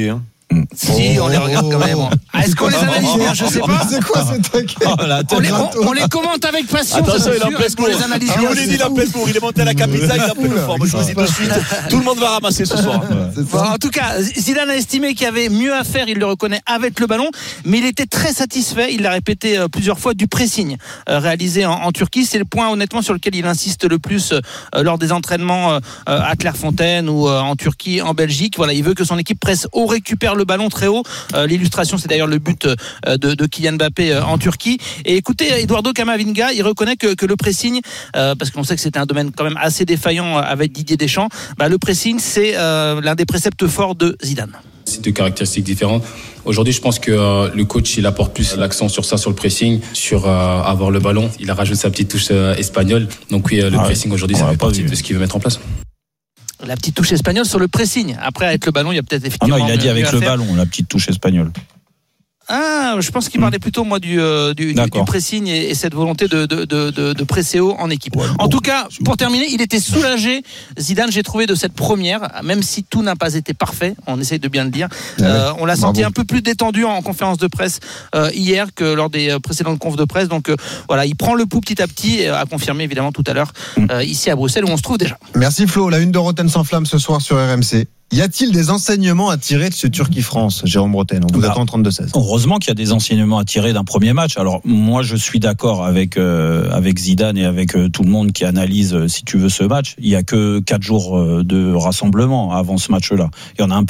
Si, on les regarde quand même. Est-ce qu'on les analyse bien? Je sais pas. C'est quoi ce truc? on, les, on, on les commente avec passion. Attention, il a plein Est-ce qu'on les analyse bien? Je vous l'ai dit, il a plein pour. Il est monté à la capitale, il a plein de forme. Je vous dis de suite, tout le monde va ramasser ce soir. Bon, en tout cas, Zidane a estimé qu'il y avait mieux à faire, il le reconnaît, avec le ballon, mais il était très satisfait, il l'a répété plusieurs fois, du pressing euh, réalisé en, en Turquie. C'est le point honnêtement sur lequel il insiste le plus euh, lors des entraînements euh, à Clairefontaine ou euh, en Turquie, en Belgique. Voilà, il veut que son équipe presse haut, récupère le ballon très haut. Euh, l'illustration, c'est d'ailleurs le but euh, de, de Kylian Mbappé euh, en Turquie. Et écoutez, Eduardo Camavinga, il reconnaît que, que le pressing, euh, parce qu'on sait que c'était un domaine quand même assez défaillant avec Didier Deschamps, bah, le pressing, c'est euh, l'un des préceptes forts de Zidane. C'est deux caractéristiques différentes. Aujourd'hui, je pense que euh, le coach, il apporte plus l'accent sur ça, sur le pressing, sur euh, avoir le ballon. Il a rajouté sa petite touche euh, espagnole. Donc oui, euh, le ah pressing aujourd'hui, ça fait partie de ce qu'il veut mettre en place. La petite touche espagnole sur le pressing. Après, avec le ballon, il y a peut-être effectivement... Ah non, il a dit avec le ballon, la petite touche espagnole. Ah, je pense qu'il parlait plutôt moi du euh, du, du, du pressing et, et cette volonté de de de, de, de presser haut en équipe. Ouais, en bon, tout cas, pour terminer, il était soulagé. Zidane, j'ai trouvé de cette première, même si tout n'a pas été parfait. On essaye de bien le dire. Ouais, euh, on l'a senti un peu plus détendu en conférence de presse euh, hier que lors des précédentes confs de presse. Donc euh, voilà, il prend le pouls petit à petit, et a confirmé évidemment tout à l'heure euh, ici à Bruxelles où on se trouve déjà. Merci Flo. La une de Roten sans flamme ce soir sur R M C. Y a-t-il des enseignements à tirer de ce Turquie-France, Jérôme Bretagne? On vous attend en trente-deux seize. Heureusement qu'il y a des enseignements à tirer d'un premier match. Alors moi, je suis d'accord avec euh, avec Zidane et avec euh, tout le monde qui analyse, euh, si tu veux, ce match. Il y a que quatre jours euh, de rassemblement avant ce match-là. Il y en a un peu